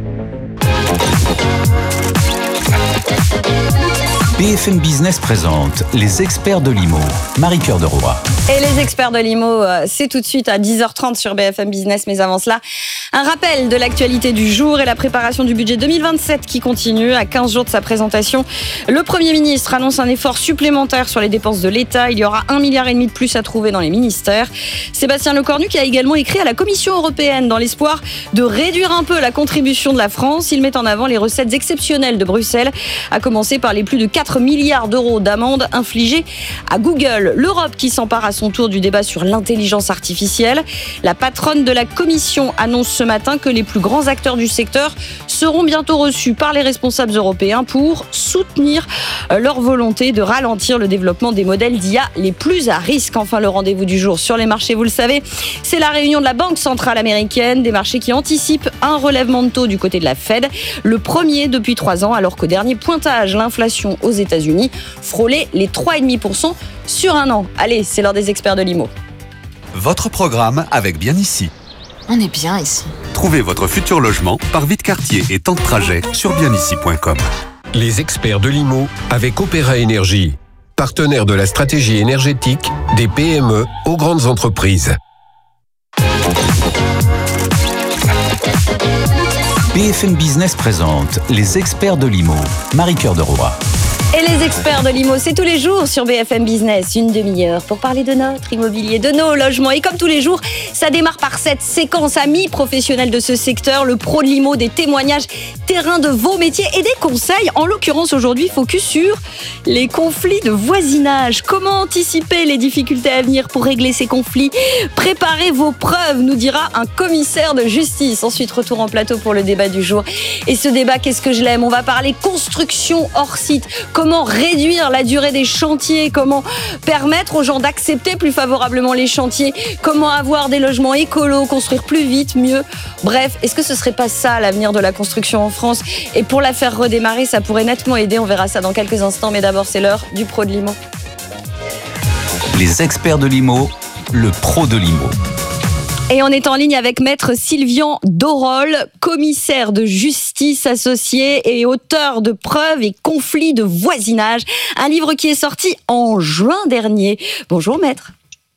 BFM Business présente les experts de l'IMO. Marie-Cœur de Roy. Et les experts de l'IMO, c'est tout de suite à 10h30 sur BFM Business. Mais avant cela, un rappel de l'actualité du jour et la préparation du budget 2027 qui continue. À 15 jours de sa présentation, le Premier ministre annonce un effort supplémentaire sur les dépenses de l'État. Il y aura 1,5 milliard de plus à trouver dans les ministères. Sébastien Lecornu qui a également écrit à la Commission européenne dans l'espoir de réduire un peu la contribution de la France. Il met en avant les recettes exceptionnelles de Bruxelles, à commencer par les plus de 4 milliards d'euros d'amendes infligées à Google. L'Europe qui s'empare à son tour du débat sur l'intelligence artificielle. La patronne de la Commission annonce ce matin que les plus grands acteurs du secteur seront bientôt reçus par les responsables européens pour soutenir leur volonté de ralentir le développement des modèles d'IA les plus à risque. Enfin, le rendez-vous du jour sur les marchés, vous le savez, c'est la réunion de la Banque centrale américaine, des marchés qui anticipent un relèvement de taux du côté de la Fed, le premier depuis 3 ans, alors qu'au dernier pointage, l'inflation aux États-Unis frôlait les 3,5% sur un an. Allez, c'est l'heure des experts de l'IMO. Votre programme avec Bien Ici. On est bien ici. Trouvez votre futur logement par vie de quartier et temps de trajet sur bienici.com. Les experts de l'IMO avec Opéra Énergie, partenaire de la stratégie énergétique des PME aux grandes entreprises. BFM Business présente les experts de l'IMO. Marie-Cœur de Roy. Et les experts de l'IMO, c'est tous les jours sur BFM Business, une demi-heure pour parler de notre immobilier, de nos logements. Et comme tous les jours, ça démarre par cette séquence amis professionnels de ce secteur, le pro de l'IMO, des témoignages, terrain de vos métiers et des conseils. En l'occurrence, aujourd'hui, focus sur les conflits de voisinage. Comment anticiper les difficultés à venir pour régler ces conflits ? Préparez vos preuves, nous dira un commissaire de justice. Ensuite, retour en plateau pour le débat du jour. Et ce débat, qu'est-ce que je l'aime ? On va parler construction hors site. Comment réduire la durée des chantiers ? Comment permettre aux gens d'accepter plus favorablement les chantiers ? Comment avoir des logements écolos, construire plus vite, mieux ? Bref, est-ce que ce serait pas ça l'avenir de la construction en France ? Et pour la faire redémarrer, ça pourrait nettement aider. On verra ça dans quelques instants. Mais d'abord, c'est l'heure du pro de l'IMO. Les experts de l'IMO, le pro de l'IMO. Et on est en ligne avec Maître Sylvian Dorol, commissaire de justice associé et auteur de Preuves et conflits de voisinage, un livre qui est sorti en juin dernier. Bonjour Maître.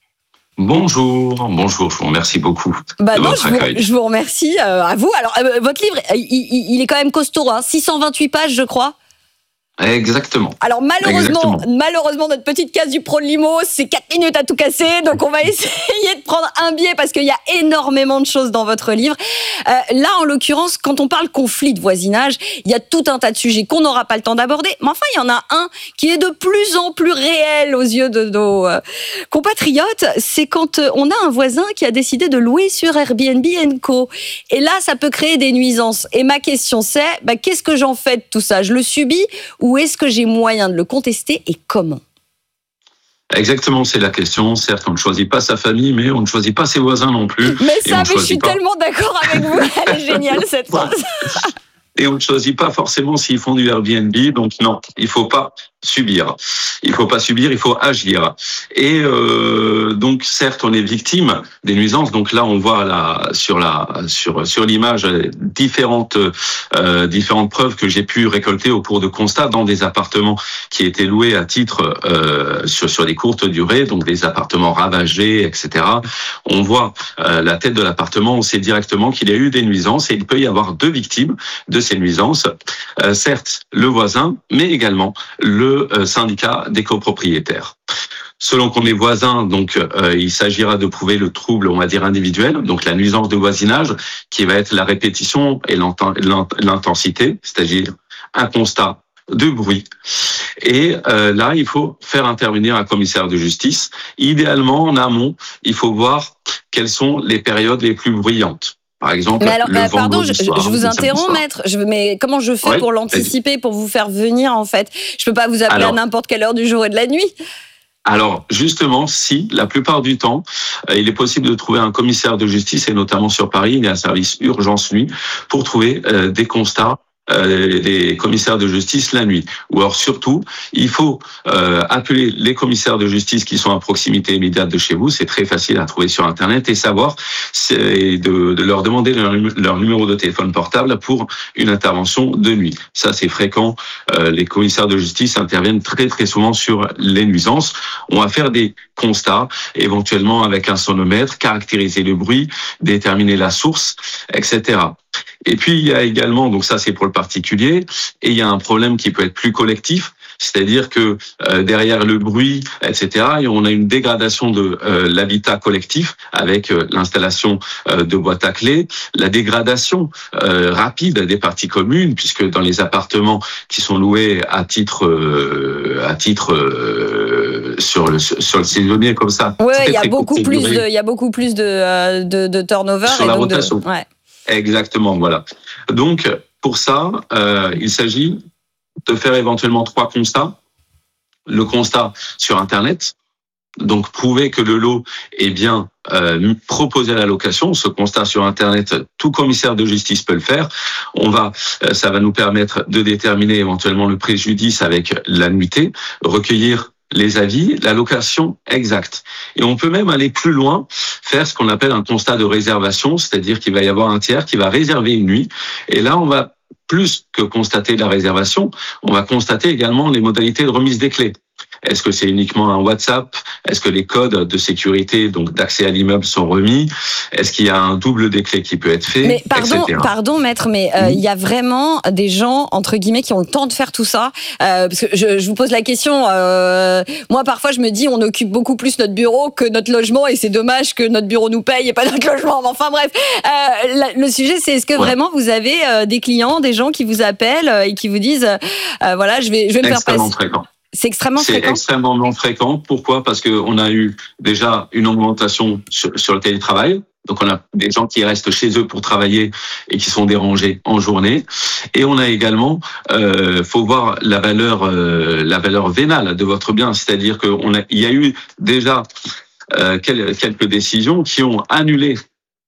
Bonjour, je vous remercie beaucoup. Je vous remercie à vous. Alors, votre livre, il est quand même costaud, 628 pages, je crois. Exactement. Alors malheureusement, notre petite case du Pro de Limo, c'est 4 minutes à tout casser, donc on va essayer de prendre un biais parce qu'il y a énormément de choses dans votre livre. Là, en l'occurrence, quand on parle conflit de voisinage, il y a tout un tas de sujets qu'on n'aura pas le temps d'aborder, mais enfin, il y en a un qui est de plus en plus réel aux yeux de nos compatriotes, c'est quand on a un voisin qui a décidé de louer sur Airbnb & Co. Et là, ça peut créer des nuisances. Et ma question c'est, qu'est-ce que j'en fais de tout ça ? Je le subis ou est-ce que j'ai moyen de le contester et comment ? Exactement, c'est la question. Certes, on ne choisit pas sa famille, mais on ne choisit pas ses voisins non plus. Mais je suis tellement d'accord avec vous. Elle est géniale, cette phrase. Et on ne choisit pas forcément s'ils font du Airbnb. Donc non, il faut pas subir. Il faut pas subir, il faut agir. Et donc certes, on est victime des nuisances. Donc là, on voit sur l'image différentes preuves que j'ai pu récolter au cours de constats dans des appartements qui étaient loués à titre sur des courtes durées, donc des appartements ravagés, etc. On voit la tête de l'appartement, on sait directement qu'il y a eu des nuisances et il peut y avoir 2 victimes de ces nuisances. Certes, le voisin, mais également le syndicat des copropriétaires. Selon qu'on est voisin, donc il s'agira de prouver le trouble, on va dire individuel, donc la nuisance de voisinage, qui va être la répétition et l'intensité, c'est-à-dire un constat de bruit. Et là, il faut faire intervenir un commissaire de justice. Idéalement, en amont, il faut voir quelles sont les périodes les plus bruyantes. Par exemple, pardon, je vous interromps, Maître. Mais comment je fais pour l'anticiper, pour vous faire venir, en fait ? Je peux pas vous appeler à n'importe quelle heure du jour et de la nuit. Alors, justement, si, la plupart du temps, il est possible de trouver un commissaire de justice, et notamment sur Paris, il y a un service urgence nuit, pour trouver des constats, les commissaires de justice la nuit. Ou alors surtout, il faut appeler les commissaires de justice qui sont à proximité immédiate de chez vous, c'est très facile à trouver sur Internet, et savoir, de leur demander leur numéro de téléphone portable pour une intervention de nuit. Ça, c'est fréquent. Les commissaires de justice interviennent très très souvent sur les nuisances. On va faire des constats, éventuellement avec un sonomètre, caractériser le bruit, déterminer la source, etc. Et puis, il y a également, donc ça c'est pour le particulier, et il y a un problème qui peut être plus collectif, c'est-à-dire que derrière le bruit, etc., on a une dégradation de l'habitat collectif avec l'installation de boîtes à clés, la dégradation rapide des parties communes, puisque dans les appartements qui sont loués à titre sur le saisonnier comme ça. Oui, il y a beaucoup plus de turnover sur la rotation. Exactement, voilà. Donc, pour ça, il s'agit de faire éventuellement 3 constats. Le constat sur Internet, donc prouver que le lot est bien proposé à la location. Ce constat sur Internet, tout commissaire de justice peut le faire. Ça va nous permettre de déterminer éventuellement le préjudice avec la nuitée, recueillir les avis, la location exacte. Et on peut même aller plus loin, faire ce qu'on appelle un constat de réservation, c'est-à-dire qu'il va y avoir un tiers qui va réserver une nuit. Et là, on va plus que constater la réservation, on va constater également les modalités de remise des clés. Est-ce que c'est uniquement un WhatsApp ? Est-ce que les codes de sécurité, donc d'accès à l'immeuble, sont remis ? Est-ce qu'il y a un double des clés qui peut être fait ? Mais pardon, Maître, mais il y a vraiment des gens entre guillemets qui ont le temps de faire tout ça. Parce que je vous pose la question. Moi, parfois, je me dis, on occupe beaucoup plus notre bureau que notre logement, et c'est dommage que notre bureau nous paye et pas notre logement. Mais enfin bref, le sujet, c'est est-ce que vraiment vous avez des clients, des gens qui vous appellent et qui vous disent, voilà, je vais me faire passer. Fréquent. C'est extrêmement fréquent. C'est extrêmement fréquent. Pourquoi ? Parce qu'on a eu déjà une augmentation sur le télétravail. Donc, on a des gens qui restent chez eux pour travailler et qui sont dérangés en journée. Et on a également, faut voir la valeur vénale de votre bien. C'est-à-dire il y a eu déjà quelques décisions qui ont annulé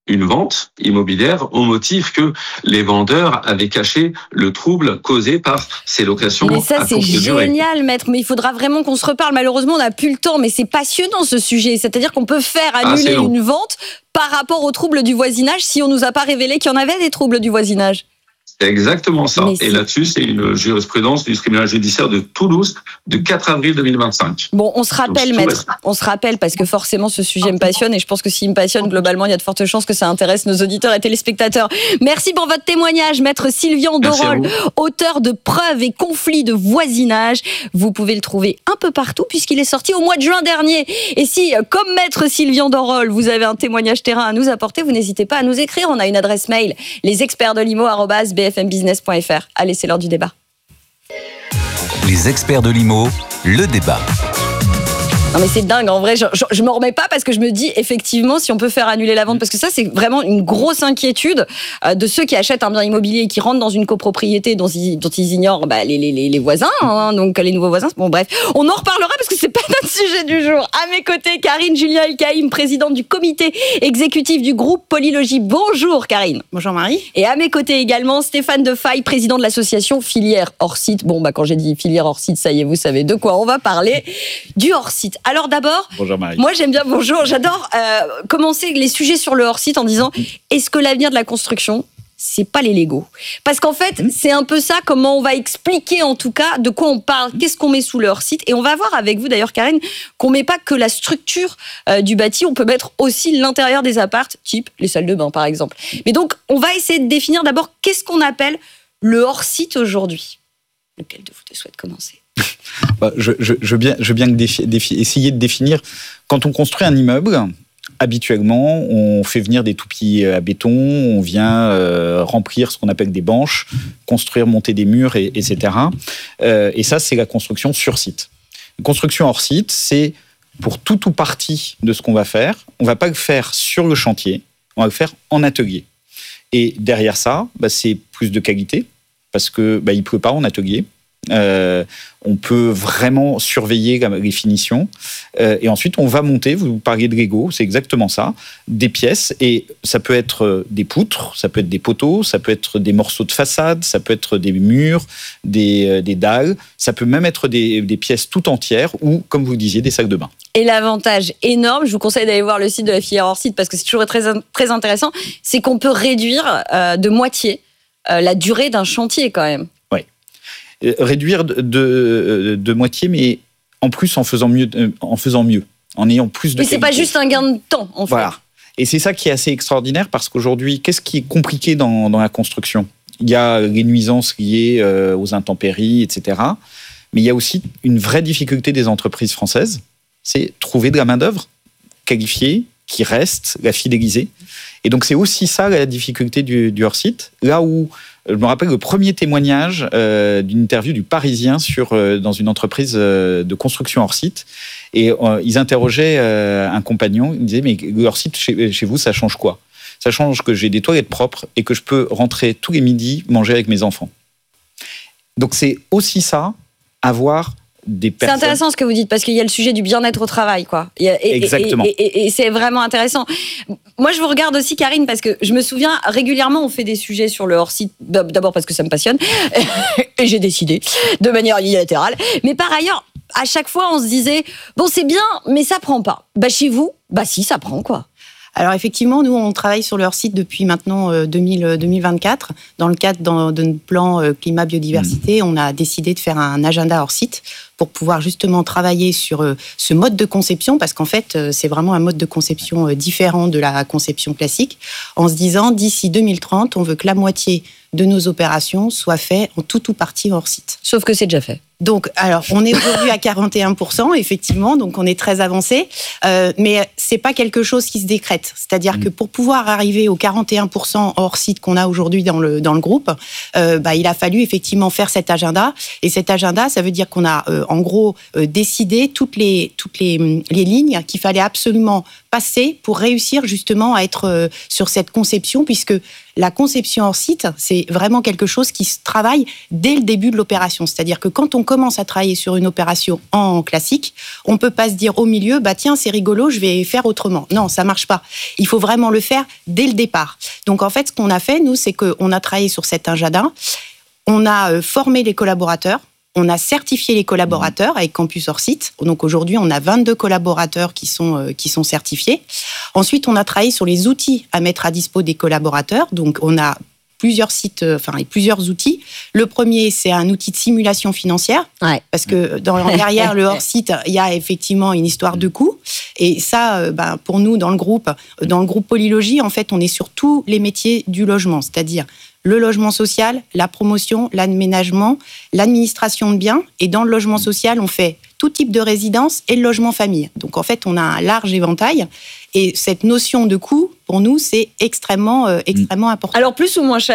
une vente immobilière au motif que les vendeurs avaient caché le trouble causé par ces locations. Mais ça, c'est génial, maître. Mais il faudra vraiment qu'on se reparle. Malheureusement, on n'a plus le temps. Mais c'est passionnant, ce sujet. C'est-à-dire qu'on peut faire annuler une vente par rapport aux troubles du voisinage si on ne nous a pas révélé qu'il y en avait des troubles du voisinage. C'est exactement ça. Et là-dessus, c'est une jurisprudence du tribunal judiciaire de Toulouse de 4 avril 2025. Bon, on se rappelle, maître. On se rappelle parce que forcément, ce sujet me passionne et je pense que s'il me passionne, globalement, il y a de fortes chances que ça intéresse nos auditeurs et téléspectateurs. Merci pour votre témoignage, maître Sylvian Dorol, auteur de Preuves et conflits de voisinage. Vous pouvez le trouver un peu partout puisqu'il est sorti au mois de juin dernier. Et si, comme maître Sylvian Dorol, vous avez un témoignage terrain à nous apporter, vous n'hésitez pas à nous écrire. On a une adresse mail, lesexpertsdelimo@bfmbbusiness.fr. Allez, c'est l'heure du débat. Les experts de l'IMO, le débat. Non mais c'est dingue, en vrai, je m'en remets pas parce que je me dis effectivement si on peut faire annuler la vente, parce que ça c'est vraiment une grosse inquiétude de ceux qui achètent un bien immobilier et qui rentrent dans une copropriété dont ils ignorent les voisins, hein, donc les nouveaux voisins. Bon bref, on en reparlera parce que c'est pas notre sujet du jour. À mes côtés, Karine Julien Elkaïm, présidente du comité exécutif du groupe Polylogis. Bonjour Karine. Bonjour Marie. Et à mes côtés également, Stéphane Defaille, président de l'association Filière Hors Site. Bon quand j'ai dit Filière Hors Site, ça y est, vous savez de quoi on va parler, du hors site. Alors d'abord, bonjour Marie. Moi j'aime bien, j'adore commencer les sujets sur le hors-site en disant est-ce que l'avenir de la construction, c'est pas les Legos? Parce qu'en fait, c'est un peu ça, comment on va expliquer en tout cas de quoi on parle, qu'est-ce qu'on met sous le hors-site. Et on va voir avec vous d'ailleurs Karine, qu'on met pas que la structure du bâti, on peut mettre aussi l'intérieur des appartes, type les salles de bain par exemple. Mais donc, on va essayer de définir d'abord qu'est-ce qu'on appelle le hors-site aujourd'hui. Lequel de vous deux souhaite commencer? Je veux bien essayer de définir. Quand on construit un immeuble, habituellement, on fait venir des toupis à béton, on vient remplir ce qu'on appelle des banches, construire, monter des murs, etc. Et ça, c'est la construction sur site. La construction hors site, c'est pour tout ou partie de ce qu'on va faire. On ne va pas le faire sur le chantier, on va le faire en atelier. Et derrière ça, c'est plus de qualité, parce qu'il ne pleut pas en atelier. On peut vraiment surveiller les finitions et ensuite on va monter, vous parliez de Lego, c'est exactement ça, des pièces, et ça peut être des poutres, ça peut être des poteaux, ça peut être des morceaux de façade, ça peut être des murs, des dalles, ça peut même être des pièces tout entières ou, comme vous disiez, des sacs de bain. Et l'avantage énorme, je vous conseille d'aller voir le site de la filière hors site parce que c'est toujours très, très intéressant, c'est qu'on peut réduire de moitié la durée d'un chantier quand même. Réduire de moitié, mais en plus en faisant mieux, en ayant plus de qualité. Mais c'est pas juste un gain de temps, en fait. Voilà. Et c'est ça qui est assez extraordinaire parce qu'aujourd'hui, qu'est-ce qui est compliqué dans la construction? Il y a les nuisances liées aux intempéries, etc. Mais il y a aussi une vraie difficulté des entreprises françaises, c'est trouver de la main-d'œuvre qualifiée, qui reste, la fidéliser. Et donc c'est aussi ça la difficulté du hors-site. Là où je me rappelle le premier témoignage d'une interview du Parisien dans une entreprise de construction hors-site. Et ils interrogeaient un compagnon. Ils disaient, mais le hors-site chez vous, ça change quoi? Ça change que j'ai des toilettes propres et que je peux rentrer tous les midis manger avec mes enfants. Donc c'est aussi ça, avoir des personnes... C'est intéressant ce que vous dites, parce qu'il y a le sujet du bien-être au travail, quoi. Exactement. Et c'est vraiment intéressant. Moi, je vous regarde aussi, Karine, parce que je me souviens, régulièrement, on fait des sujets sur le hors-site, d'abord parce que ça me passionne, et j'ai décidé, de manière unilatérale. Mais par ailleurs, à chaque fois, on se disait, bon, c'est bien, mais ça prend pas. Chez vous, si, ça prend, quoi. Alors effectivement, nous, on travaille sur leur site depuis maintenant 2024. Dans le cadre de notre plan climat-biodiversité, on a décidé de faire un agenda hors site pour pouvoir justement travailler sur ce mode de conception, parce qu'en fait, c'est vraiment un mode de conception différent de la conception classique, en se disant, d'ici 2030, on veut que la moitié de nos opérations soient faites en tout ou partie hors site. Sauf que c'est déjà fait. Donc, alors, on est aujourd'hui à 41%, effectivement, donc on est très avancé, mais c'est pas quelque chose qui se décrète. C'est-à-dire que pour pouvoir arriver aux 41% hors site qu'on a aujourd'hui dans le groupe, il a fallu effectivement faire cet agenda. Et cet agenda, ça veut dire qu'on a en gros décider toutes les lignes qu'il fallait absolument passer pour réussir justement à être sur cette conception, puisque la conception hors site, c'est vraiment quelque chose qui se travaille dès le début de l'opération. C'est-à-dire que quand on commence à travailler sur une opération en classique, on ne peut pas se dire au milieu, tiens, c'est rigolo, je vais faire autrement. Non, ça ne marche pas. Il faut vraiment le faire dès le départ. Donc en fait, ce qu'on a fait, nous, c'est qu'on a travaillé sur cet agenda, on a formé les collaborateurs, on a certifié les collaborateurs avec Campus hors site. Donc aujourd'hui, on a 22 collaborateurs qui sont certifiés. Ensuite, on a travaillé sur les outils à mettre à dispo des collaborateurs. Donc on a plusieurs sites, et plusieurs outils. Le premier, c'est un outil de simulation financière, parce que derrière le hors site, il y a effectivement une histoire de coût. Et ça, pour nous, dans le groupe Polylogie, en fait, on est sur tous les métiers du logement, c'est-à-dire le logement social, la promotion, l'aménagement, l'administration de biens. Et dans le logement social, on fait tout type de résidence et le logement famille. Donc en fait, on a un large éventail. Et cette notion de coût, pour nous, c'est extrêmement important. Alors plus ou moins cher ?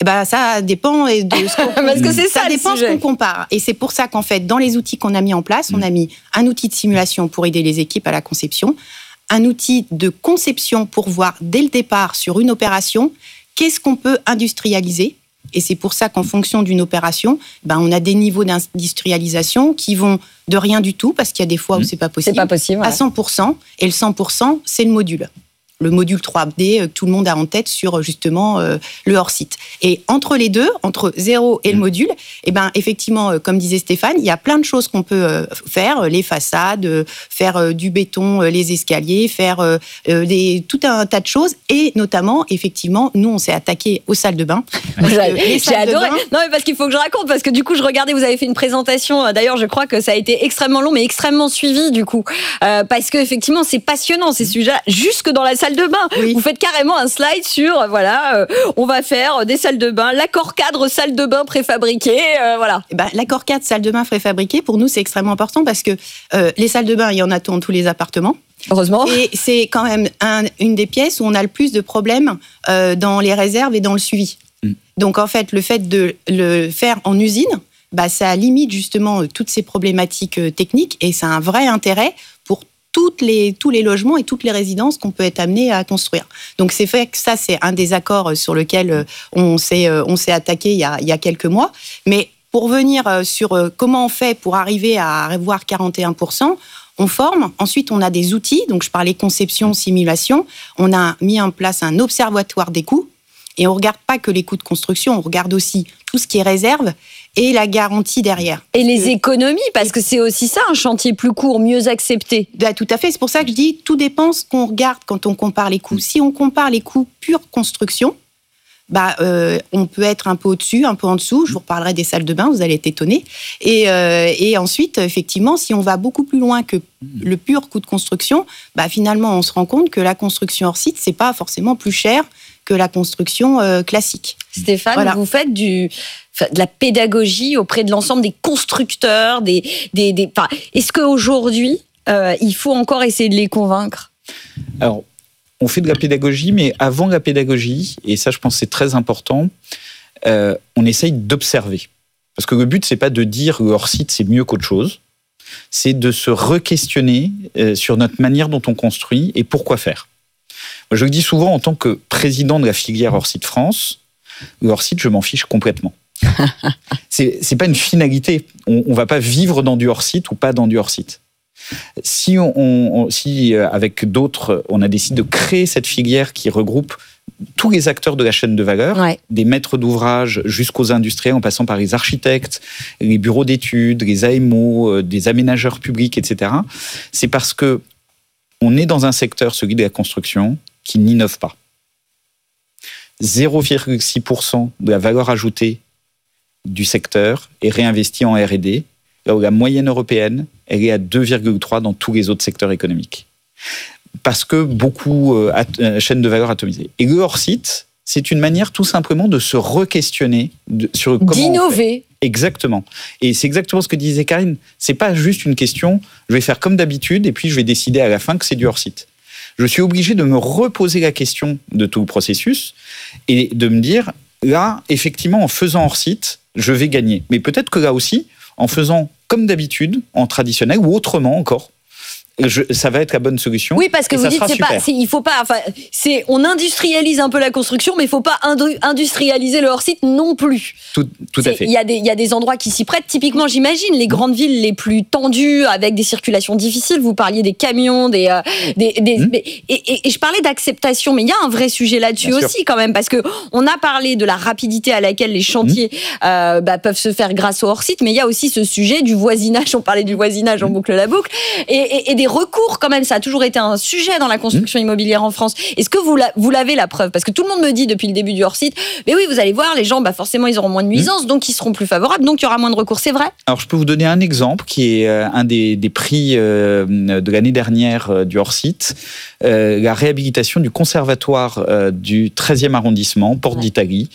Ça dépend de ce qu'on parce que c'est ça dépend ce qu'on compare. Et c'est pour ça qu'en fait, dans les outils qu'on a mis en place, on a mis un outil de simulation pour aider les équipes à la conception, un outil de conception pour voir dès le départ sur une opération qu'est-ce qu'on peut industrialiser. Et c'est pour ça qu'en fonction d'une opération, on a des niveaux d'industrialisation qui vont de rien du tout, parce qu'il y a des fois où c'est pas possible, à 100%. Et le 100%, c'est le module. Le module 3D que tout le monde a en tête sur justement le hors-site. Et entre les deux, entre 0 et le module, effectivement, comme disait Stéphane, il y a plein de choses qu'on peut faire, les façades, faire du béton, les escaliers, faire tout un tas de choses. Et notamment, effectivement, nous, on s'est attaqué aux salles de bain. J'ai adoré. Non, mais parce qu'il faut que je raconte, parce que du coup, je regardais, vous avez fait une présentation. D'ailleurs, je crois que ça a été extrêmement long, mais extrêmement suivi, du coup. Parce que effectivement, c'est passionnant, ces sujets, jusque dans la salle de bain. Oui. Vous faites carrément un slide sur, on va faire des salles de bain, l'accord cadre salle de bain préfabriquée, voilà. L'accord cadre salle de bain préfabriquée, pour nous, c'est extrêmement important parce que les salles de bain, il y en a dans tous les appartements. Heureusement. Et c'est quand même une des pièces où on a le plus de problèmes dans les réserves et dans le suivi. Donc, en fait, le fait de le faire en usine, ça limite justement toutes ces problématiques techniques et ça a un vrai intérêt pour tous les logements et toutes les résidences qu'on peut être amené à construire. Donc c'est fait que ça, c'est un des accords sur lequel on s'est attaqué il y a quelques mois. Mais pour venir sur comment on fait pour arriver à avoir 41%, on forme. Ensuite, on a des outils. Donc je parlais conception, simulation. On a mis en place un observatoire des coûts. Et on ne regarde pas que les coûts de construction, on regarde aussi tout ce qui est réserve et la garantie derrière. Et les économies, parce que c'est aussi ça, un chantier plus court, mieux accepté. Tout à fait, c'est pour ça que je dis, tout dépend ce qu'on regarde quand on compare les coûts. Si on compare les coûts pure construction, on peut être un peu au-dessus, un peu en dessous. Je vous reparlerai des salles de bain, vous allez être étonnés. Et ensuite, effectivement, si on va beaucoup plus loin que le pur coût de construction, finalement, on se rend compte que la construction hors site, c'est pas forcément plus cher que la construction classique. Stéphane, vous faites de la pédagogie auprès de l'ensemble des constructeurs, est-ce qu'aujourd'hui, il faut encore essayer de les convaincre ? Alors, on fait de la pédagogie, mais avant la pédagogie, et ça je pense que c'est très important, on essaye d'observer. Parce que le but, c'est pas de dire le hors-site c'est mieux qu'autre chose, c'est de se re-questionner sur notre manière dont on construit et pourquoi faire. Moi, je le dis souvent en tant que président de la filière hors-site France, le hors-site, je m'en fiche complètement. C'est pas une finalité. On va pas vivre dans du hors-site ou pas dans du hors-site. Si avec d'autres, on a décidé de créer cette filière qui regroupe tous les acteurs de la chaîne de valeur, des maîtres d'ouvrage jusqu'aux industriels, en passant par les architectes, les bureaux d'études, les AMO, des aménageurs publics, etc. C'est parce que on est dans un secteur, celui de la construction, qui n'innove pas. 0,6% de la valeur ajoutée du secteur est réinvestie en R&D, là où la moyenne européenne, elle est à 2,3 dans tous les autres secteurs économiques. Parce que beaucoup chaînes de valeur atomisées. Et le hors-site, c'est une manière tout simplement de se re-questionner sur comment d'innover. Exactement. Et c'est exactement ce que disait Karine. C'est pas juste une question, je vais faire comme d'habitude et puis je vais décider à la fin que c'est du hors-site. Je suis obligé de me reposer la question de tout le processus et de me dire, là, effectivement, en faisant hors-site, je vais gagner. Mais peut-être que là aussi, en faisant comme d'habitude, en traditionnel ou autrement encore. Ça va être la bonne solution. Oui, parce que vous dites, on industrialise un peu la construction, mais il ne faut pas industrialiser le hors-site non plus. Tout à fait. Il y a des endroits qui s'y prêtent. Typiquement, j'imagine, les grandes villes les plus tendues, avec des circulations difficiles. Vous parliez des camions, et je parlais d'acceptation, mais il y a un vrai sujet là-dessus aussi quand même, parce qu'on a parlé de la rapidité à laquelle les chantiers peuvent se faire grâce au hors-site, mais il y a aussi ce sujet du voisinage. On parlait du voisinage, on boucle la boucle, et des recours quand même, ça a toujours été un sujet dans la construction immobilière en France. Est-ce que vous l'avez la preuve? Parce que tout le monde me dit depuis le début du hors-site, mais oui, vous allez voir, les gens, forcément, ils auront moins de nuisances, donc ils seront plus favorables, donc il y aura moins de recours. C'est vrai? Alors, je peux vous donner un exemple qui est un des prix de l'année dernière du hors-site, la réhabilitation du conservatoire du 13e arrondissement, Porte d'Italie,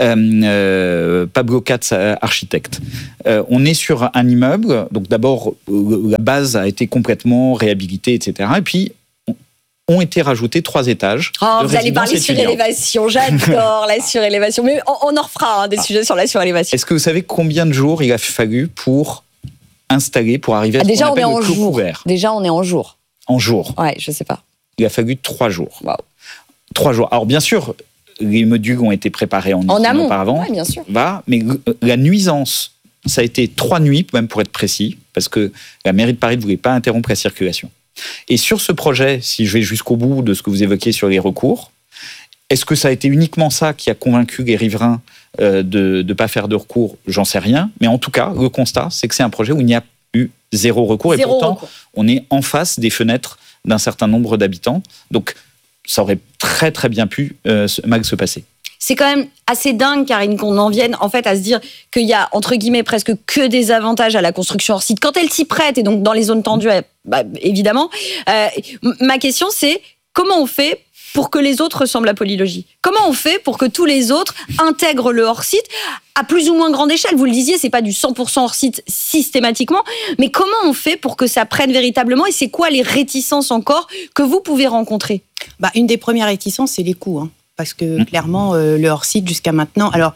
Pablo Katz, architecte. On est sur un immeuble, donc d'abord, la base a été complètement réhabilité, etc. Et puis, ont été rajoutés 3 étages. Vous allez parler surélévation, j'adore la surélévation. Mais on en refera des sujets sur la surélévation. Est-ce que vous savez combien de jours il a fallu pour installer, pour arriver à ce qu'on appelle le clos couvert? Déjà, on est en jour. En jour? Ouais, je sais pas. Il a fallu 3 jours. Wow. 3 jours. Alors, bien sûr, les modules ont été préparés en amont auparavant. Oui, bien sûr. Mais la nuisance, ça a été 3 nuits, même pour être précis, parce que la mairie de Paris ne voulait pas interrompre la circulation. Et sur ce projet, si je vais jusqu'au bout de ce que vous évoquiez sur les recours, est-ce que ça a été uniquement ça qui a convaincu les riverains de ne pas faire de recours? J'en sais rien. Mais en tout cas, le constat, c'est que c'est un projet où il n'y a eu 0 recours. Et pourtant, on est en face des fenêtres d'un certain nombre d'habitants. Donc, ça aurait très très bien pu mal se passer. C'est quand même assez dingue, Karine, qu'on en vienne en fait à se dire qu'il y a, entre guillemets, presque que des avantages à la construction hors site quand elle s'y prête, et donc dans les zones tendues, évidemment. Ma question, c'est comment on fait pour que les autres ressemblent à Polylogie? Comment on fait pour que tous les autres intègrent le hors-site à plus ou moins grande échelle? Vous le disiez, c'est pas du 100% hors-site systématiquement, mais comment on fait pour que ça prenne véritablement, et c'est quoi les réticences encore que vous pouvez rencontrer? Une des premières réticences, c'est les coûts, parce que clairement, le hors-site jusqu'à maintenant, alors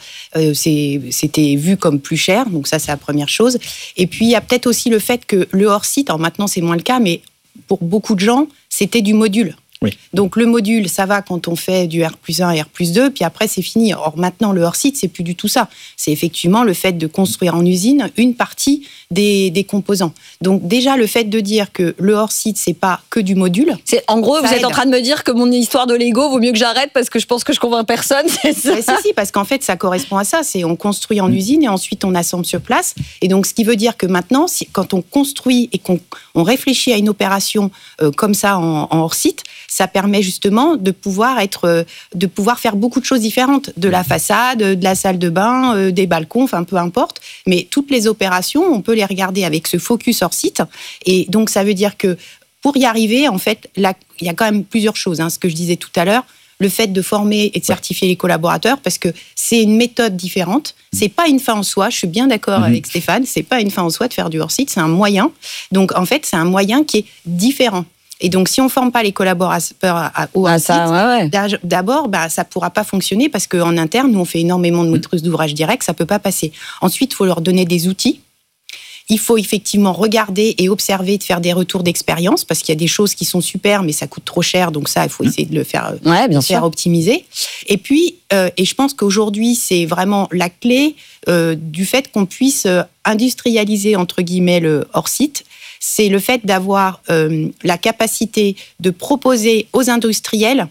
c'était vu comme plus cher, donc ça c'est la première chose. Et puis il y a peut-être aussi le fait que le hors-site, alors maintenant c'est moins le cas, mais pour beaucoup de gens, c'était du module. Oui. Donc le module, ça va quand on fait du R+1 et R+2, puis après c'est fini. Or maintenant, le hors-site, c'est plus du tout ça. C'est effectivement le fait de construire en usine une partie des composants. Donc déjà, le fait de dire que le hors-site, c'est pas que du module. En gros, vous êtes en train de me dire que mon histoire de Lego, vaut mieux que j'arrête parce que je pense que je convainc personne, c'est ça? Si, parce qu'en fait, ça correspond à ça. C'est on construit en usine et ensuite on assemble sur place. Et donc, ce qui veut dire que maintenant, quand on construit et qu'on réfléchit à une opération comme ça en hors-site, ça permet justement de pouvoir faire beaucoup de choses différentes, de la façade, de la salle de bain, des balcons, enfin peu importe. Mais toutes les opérations, on peut les regarder avec ce focus hors site. Et donc ça veut dire que pour y arriver, en fait, là, il y a quand même plusieurs choses. Ce que je disais tout à l'heure, le fait de former et de certifier les collaborateurs, parce que c'est une méthode différente. C'est pas une fin en soi. Je suis bien d'accord avec Stéphane. C'est pas une fin en soi de faire du hors site. C'est un moyen. Donc en fait, c'est un moyen qui est différent. Et donc, si on ne forme pas les collaborateurs au hors-site, d'abord, ça ne pourra pas fonctionner parce qu'en interne, nous, on fait énormément de maîtrise d'ouvrage direct, ça ne peut pas passer. Ensuite, il faut leur donner des outils. Il faut effectivement regarder et observer, de faire des retours d'expérience parce qu'il y a des choses qui sont super, mais ça coûte trop cher. Donc ça, il faut essayer de le faire, faire optimiser. Et puis, et je pense qu'aujourd'hui, c'est vraiment la clé du fait qu'on puisse industrialiser, entre guillemets, le hors-site. C'est le fait d'avoir la capacité de proposer aux industriels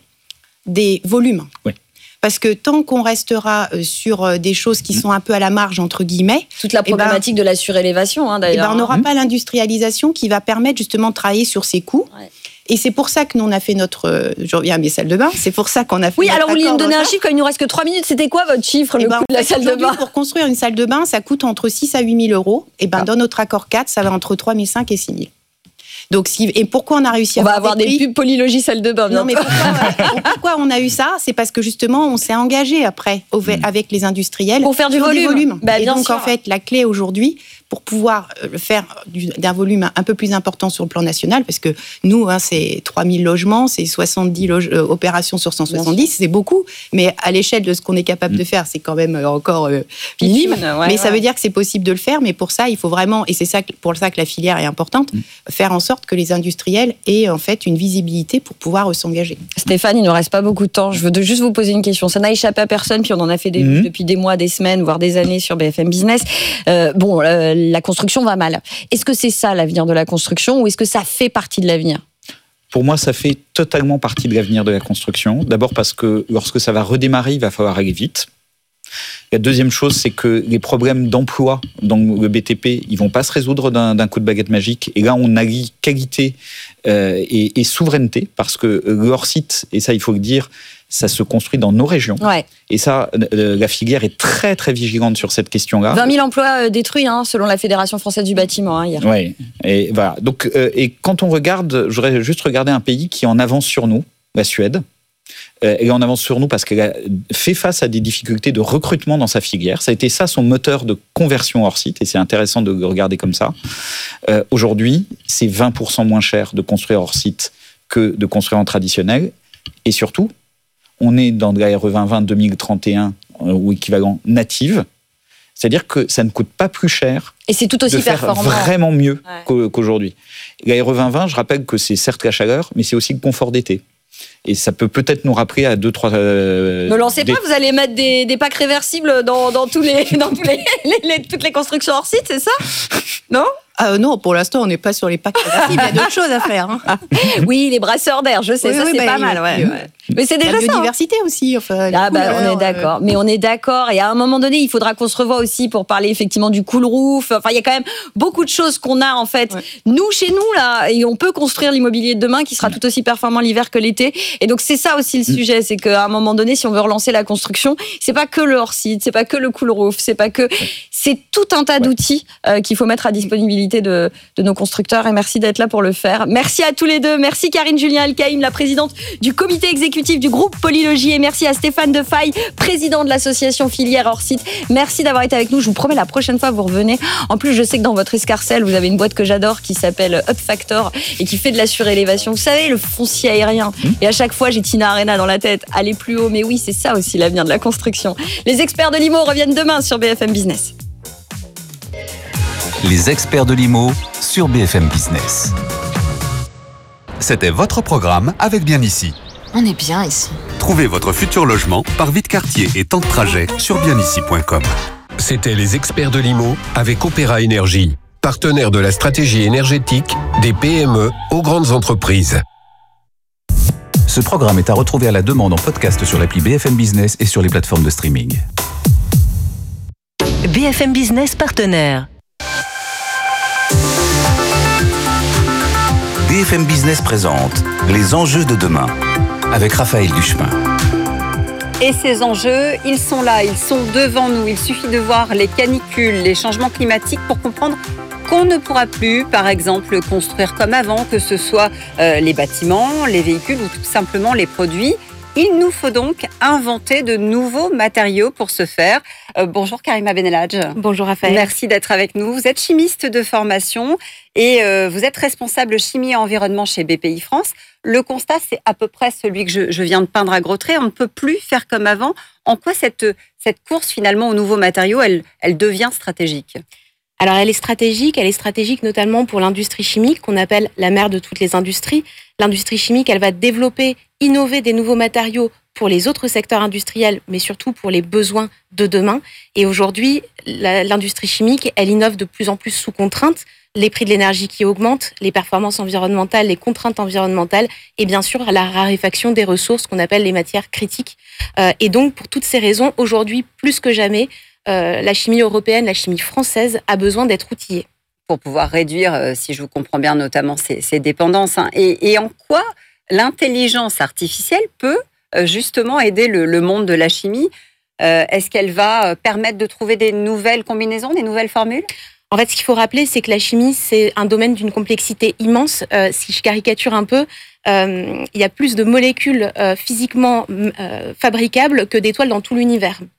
des volumes. Oui. Parce que tant qu'on restera sur des choses qui sont un peu à la marge, entre guillemets... Toute la problématique de la surélévation, d'ailleurs. On n'aura pas l'industrialisation qui va permettre justement de travailler sur ces coûts. Ouais. Et c'est pour ça que nous, on a fait notre... je reviens à mes salles de bain. C'est pour ça qu'on a fait... Oui, alors vous vouliez me donner un chiffre, comme il nous reste que 3 minutes. C'était quoi votre chiffre, le coût de la salle de bain? Pour construire une salle de bain, ça coûte entre 6 à 8 000 euros. Et dans notre accord 4, ça va entre 3 500 et 6 000. Donc, et pourquoi on a réussi à avoir des pubs Polylogie salle de bain. Non, mais pourquoi on a eu ça? C'est parce que justement, on s'est engagé après avec les industriels pour faire du volume. Et donc, en fait, la clé aujourd'hui, pour pouvoir le faire d'un volume un peu plus important sur le plan national, parce que nous, c'est 3000 logements, c'est 70 opérations sur 170, c'est beaucoup, mais à l'échelle de ce qu'on est capable de faire, c'est quand même encore minime. Mais ça veut dire que c'est possible de le faire, mais pour ça, il faut vraiment, et c'est ça pour ça que la filière est importante, faire en sorte que les industriels aient en fait une visibilité pour pouvoir s'engager. Stéphane, il ne nous reste pas beaucoup de temps. Je veux juste vous poser une question. Ça n'a échappé à personne, puis on en a fait depuis des mois, des semaines, voire des années sur BFM Business. La construction va mal. Est-ce que c'est ça l'avenir de la construction ou est-ce que ça fait partie de l'avenir ? Pour moi, ça fait totalement partie de l'avenir de la construction. D'abord parce que lorsque ça va redémarrer, il va falloir aller vite. La deuxième chose, c'est que les problèmes d'emploi dans le BTP, ils vont pas se résoudre d'un coup de baguette magique. Et là, on allie qualité et souveraineté, parce que le hors-site, et ça, il faut le dire, ça se construit dans nos régions. Ouais. Et ça, la filière est très, très vigilante sur cette question-là. 20 000 emplois détruits, selon la Fédération française du bâtiment, hier. Oui, et voilà. Donc, et quand on regarde, je voudrais juste regarder un pays qui est en avance sur nous, la Suède. Elle est en avance sur nous parce qu'elle a fait face à des difficultés de recrutement dans sa filière. Ça a été ça son moteur de conversion hors site, et c'est intéressant de le regarder comme ça. Aujourd'hui, c'est 20% moins cher de construire hors site que de construire en traditionnel. Et surtout, on est dans de la RE 2020 2031 ou équivalent native. C'est-à-dire que ça ne coûte pas plus cher. Et c'est tout aussi de faire performant. Vraiment mieux qu'aujourd'hui. La RE 2020, je rappelle que c'est certes la chaleur, mais c'est aussi le confort d'été. Et ça peut-être nous rappeler à 2-3... Ne lancez pas, vous allez mettre des packs réversibles dans toutes les constructions hors site, c'est ça ? Non ? Non, pour l'instant, on n'est pas sur les packs réversibles, il y a d'autres choses à faire. Oui, les brasseurs d'air, je sais, c'est pas mal. Mais c'est déjà ça. La biodiversité aussi. Enfin, on est d'accord. Mais on est d'accord. Et à un moment donné, il faudra qu'on se revoie aussi pour parler effectivement du cool roof. Enfin, il y a quand même beaucoup de choses qu'on a, en fait, nous, chez nous, là, et on peut construire l'immobilier de demain qui sera tout aussi performant l'hiver que l'été. Et donc, c'est ça aussi le sujet. C'est qu'à un moment donné, si on veut relancer la construction, c'est pas que le hors-site, c'est pas que le cool roof, c'est pas que... C'est tout un tas d'outils qu'il faut mettre à disponibilité de nos constructeurs, et merci d'être là pour le faire. Merci à tous les deux. Merci Karine Julien Alcaïm, la présidente du comité exécutif du groupe Polylogie, et merci à Stéphane Defaille, président de l'association Filière Hors Site. Merci d'avoir été avec nous. Je vous promets, la prochaine fois, vous revenez. En plus, je sais que dans votre escarcelle, vous avez une boîte que j'adore qui s'appelle Up Factor et qui fait de la surélévation. Vous savez, le foncier aérien. Et à chaque fois, j'ai Tina Arena dans la tête. Aller plus haut. Mais oui, c'est ça aussi l'avenir de la construction. Les experts de l'IMO reviennent demain sur BFM Business. Les experts de l'IMO sur BFM Business. C'était votre programme avec Bien Ici. On est bien ici. Trouvez votre futur logement par Vite-Quartier et temps de trajet sur bienici.com. C'était les experts de l'IMO avec Opéra Énergie, partenaire de la stratégie énergétique des PME aux grandes entreprises. Ce programme est à retrouver à la demande en podcast sur l'appli BFM Business et sur les plateformes de streaming. BFM Business partenaire. BFM Business présente les enjeux de demain avec Raphaël Duchemin. Et ces enjeux, ils sont là, ils sont devant nous. Il suffit de voir les canicules, les changements climatiques pour comprendre qu'on ne pourra plus, par exemple, construire comme avant, que ce soit les bâtiments, les véhicules ou tout simplement les produits. Il nous faut donc inventer de nouveaux matériaux pour ce faire. Bonjour Karima Benelhadj. Bonjour Raphaël. Merci d'être avec nous. Vous êtes chimiste de formation et vous êtes responsable chimie et environnement chez BPI France. Le constat, c'est à peu près celui que je viens de peindre à gros traits. On ne peut plus faire comme avant. En quoi cette course finalement aux nouveaux matériaux, elle devient stratégique ? Alors elle est stratégique notamment pour l'industrie chimique qu'on appelle la mère de toutes les industries. L'industrie chimique, elle va développer, innover des nouveaux matériaux pour les autres secteurs industriels, mais surtout pour les besoins de demain. Et aujourd'hui, l'industrie chimique, elle innove de plus en plus sous contrainte. Les prix de l'énergie qui augmentent, les performances environnementales, les contraintes environnementales et bien sûr la raréfaction des ressources qu'on appelle les matières critiques. Et donc pour toutes ces raisons, aujourd'hui plus que jamais, la chimie européenne, la chimie française a besoin d'être outillée. Pour pouvoir réduire, si je vous comprends bien, notamment ces dépendances. Et en quoi l'intelligence artificielle peut justement aider le monde de la chimie ? Est-ce qu'elle va permettre de trouver des nouvelles combinaisons, des nouvelles formules ? En fait, ce qu'il faut rappeler, c'est que la chimie, c'est un domaine d'une complexité immense. Si je caricature un peu, il y a plus de molécules physiquement fabricables que d'étoiles dans tout l'univers.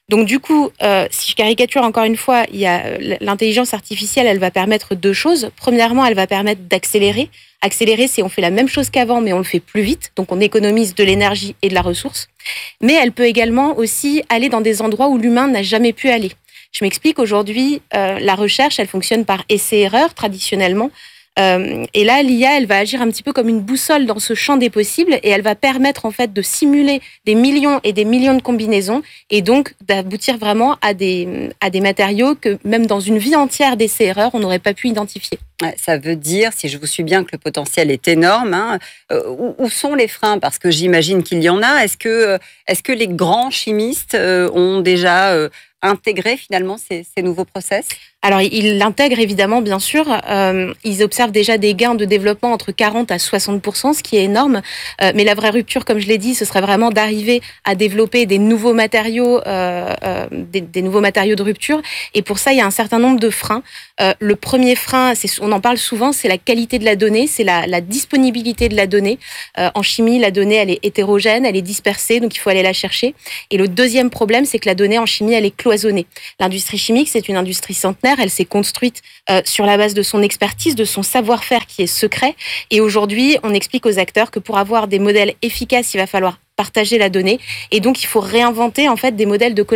Donc du coup, si je caricature encore une fois, il y a l'intelligence artificielle, elle va permettre deux choses. Premièrement, elle va permettre d'accélérer. Accélérer, c'est on fait la même chose qu'avant, mais on le fait plus vite. Donc on économise de l'énergie et de la ressource. Mais elle peut également aussi aller dans des endroits où l'humain n'a jamais pu aller. Je m'explique, aujourd'hui, la recherche, elle fonctionne par essai-erreur traditionnellement. Et là, l'IA, elle va agir un petit peu comme une boussole dans ce champ des possibles et elle va permettre en fait de simuler des millions et des millions de combinaisons et donc d'aboutir vraiment à des matériaux que même dans une vie entière d'essais-erreurs, on n'aurait pas pu identifier. Ouais, ça veut dire, si je vous suis bien, que le potentiel est énorme. Hein. Où sont les freins? Parce que j'imagine qu'il y en a. Est-ce que les grands chimistes ont déjà intégré finalement ces nouveaux process? Alors, ils l'intègrent évidemment, bien sûr. Ils observent déjà des gains de développement entre 40 à 60%, ce qui est énorme. Mais la vraie rupture, comme je l'ai dit, ce serait vraiment d'arriver à développer des nouveaux matériaux, des nouveaux matériaux de rupture. Et pour ça, il y a un certain nombre de freins. Le premier frein, on en parle souvent, c'est la qualité de la donnée, c'est la disponibilité de la donnée. En chimie, la donnée, elle est hétérogène, elle est dispersée, donc il faut aller la chercher. Et le deuxième problème, c'est que la donnée en chimie, elle est cloisonnée. L'industrie chimique, c'est une industrie centenaire. Elle s'est construite sur la base de son expertise, de son savoir-faire qui est secret. Et aujourd'hui, on explique aux acteurs que pour avoir des modèles efficaces, il va falloir partager la donnée. Et donc, il faut réinventer en fait des modèles de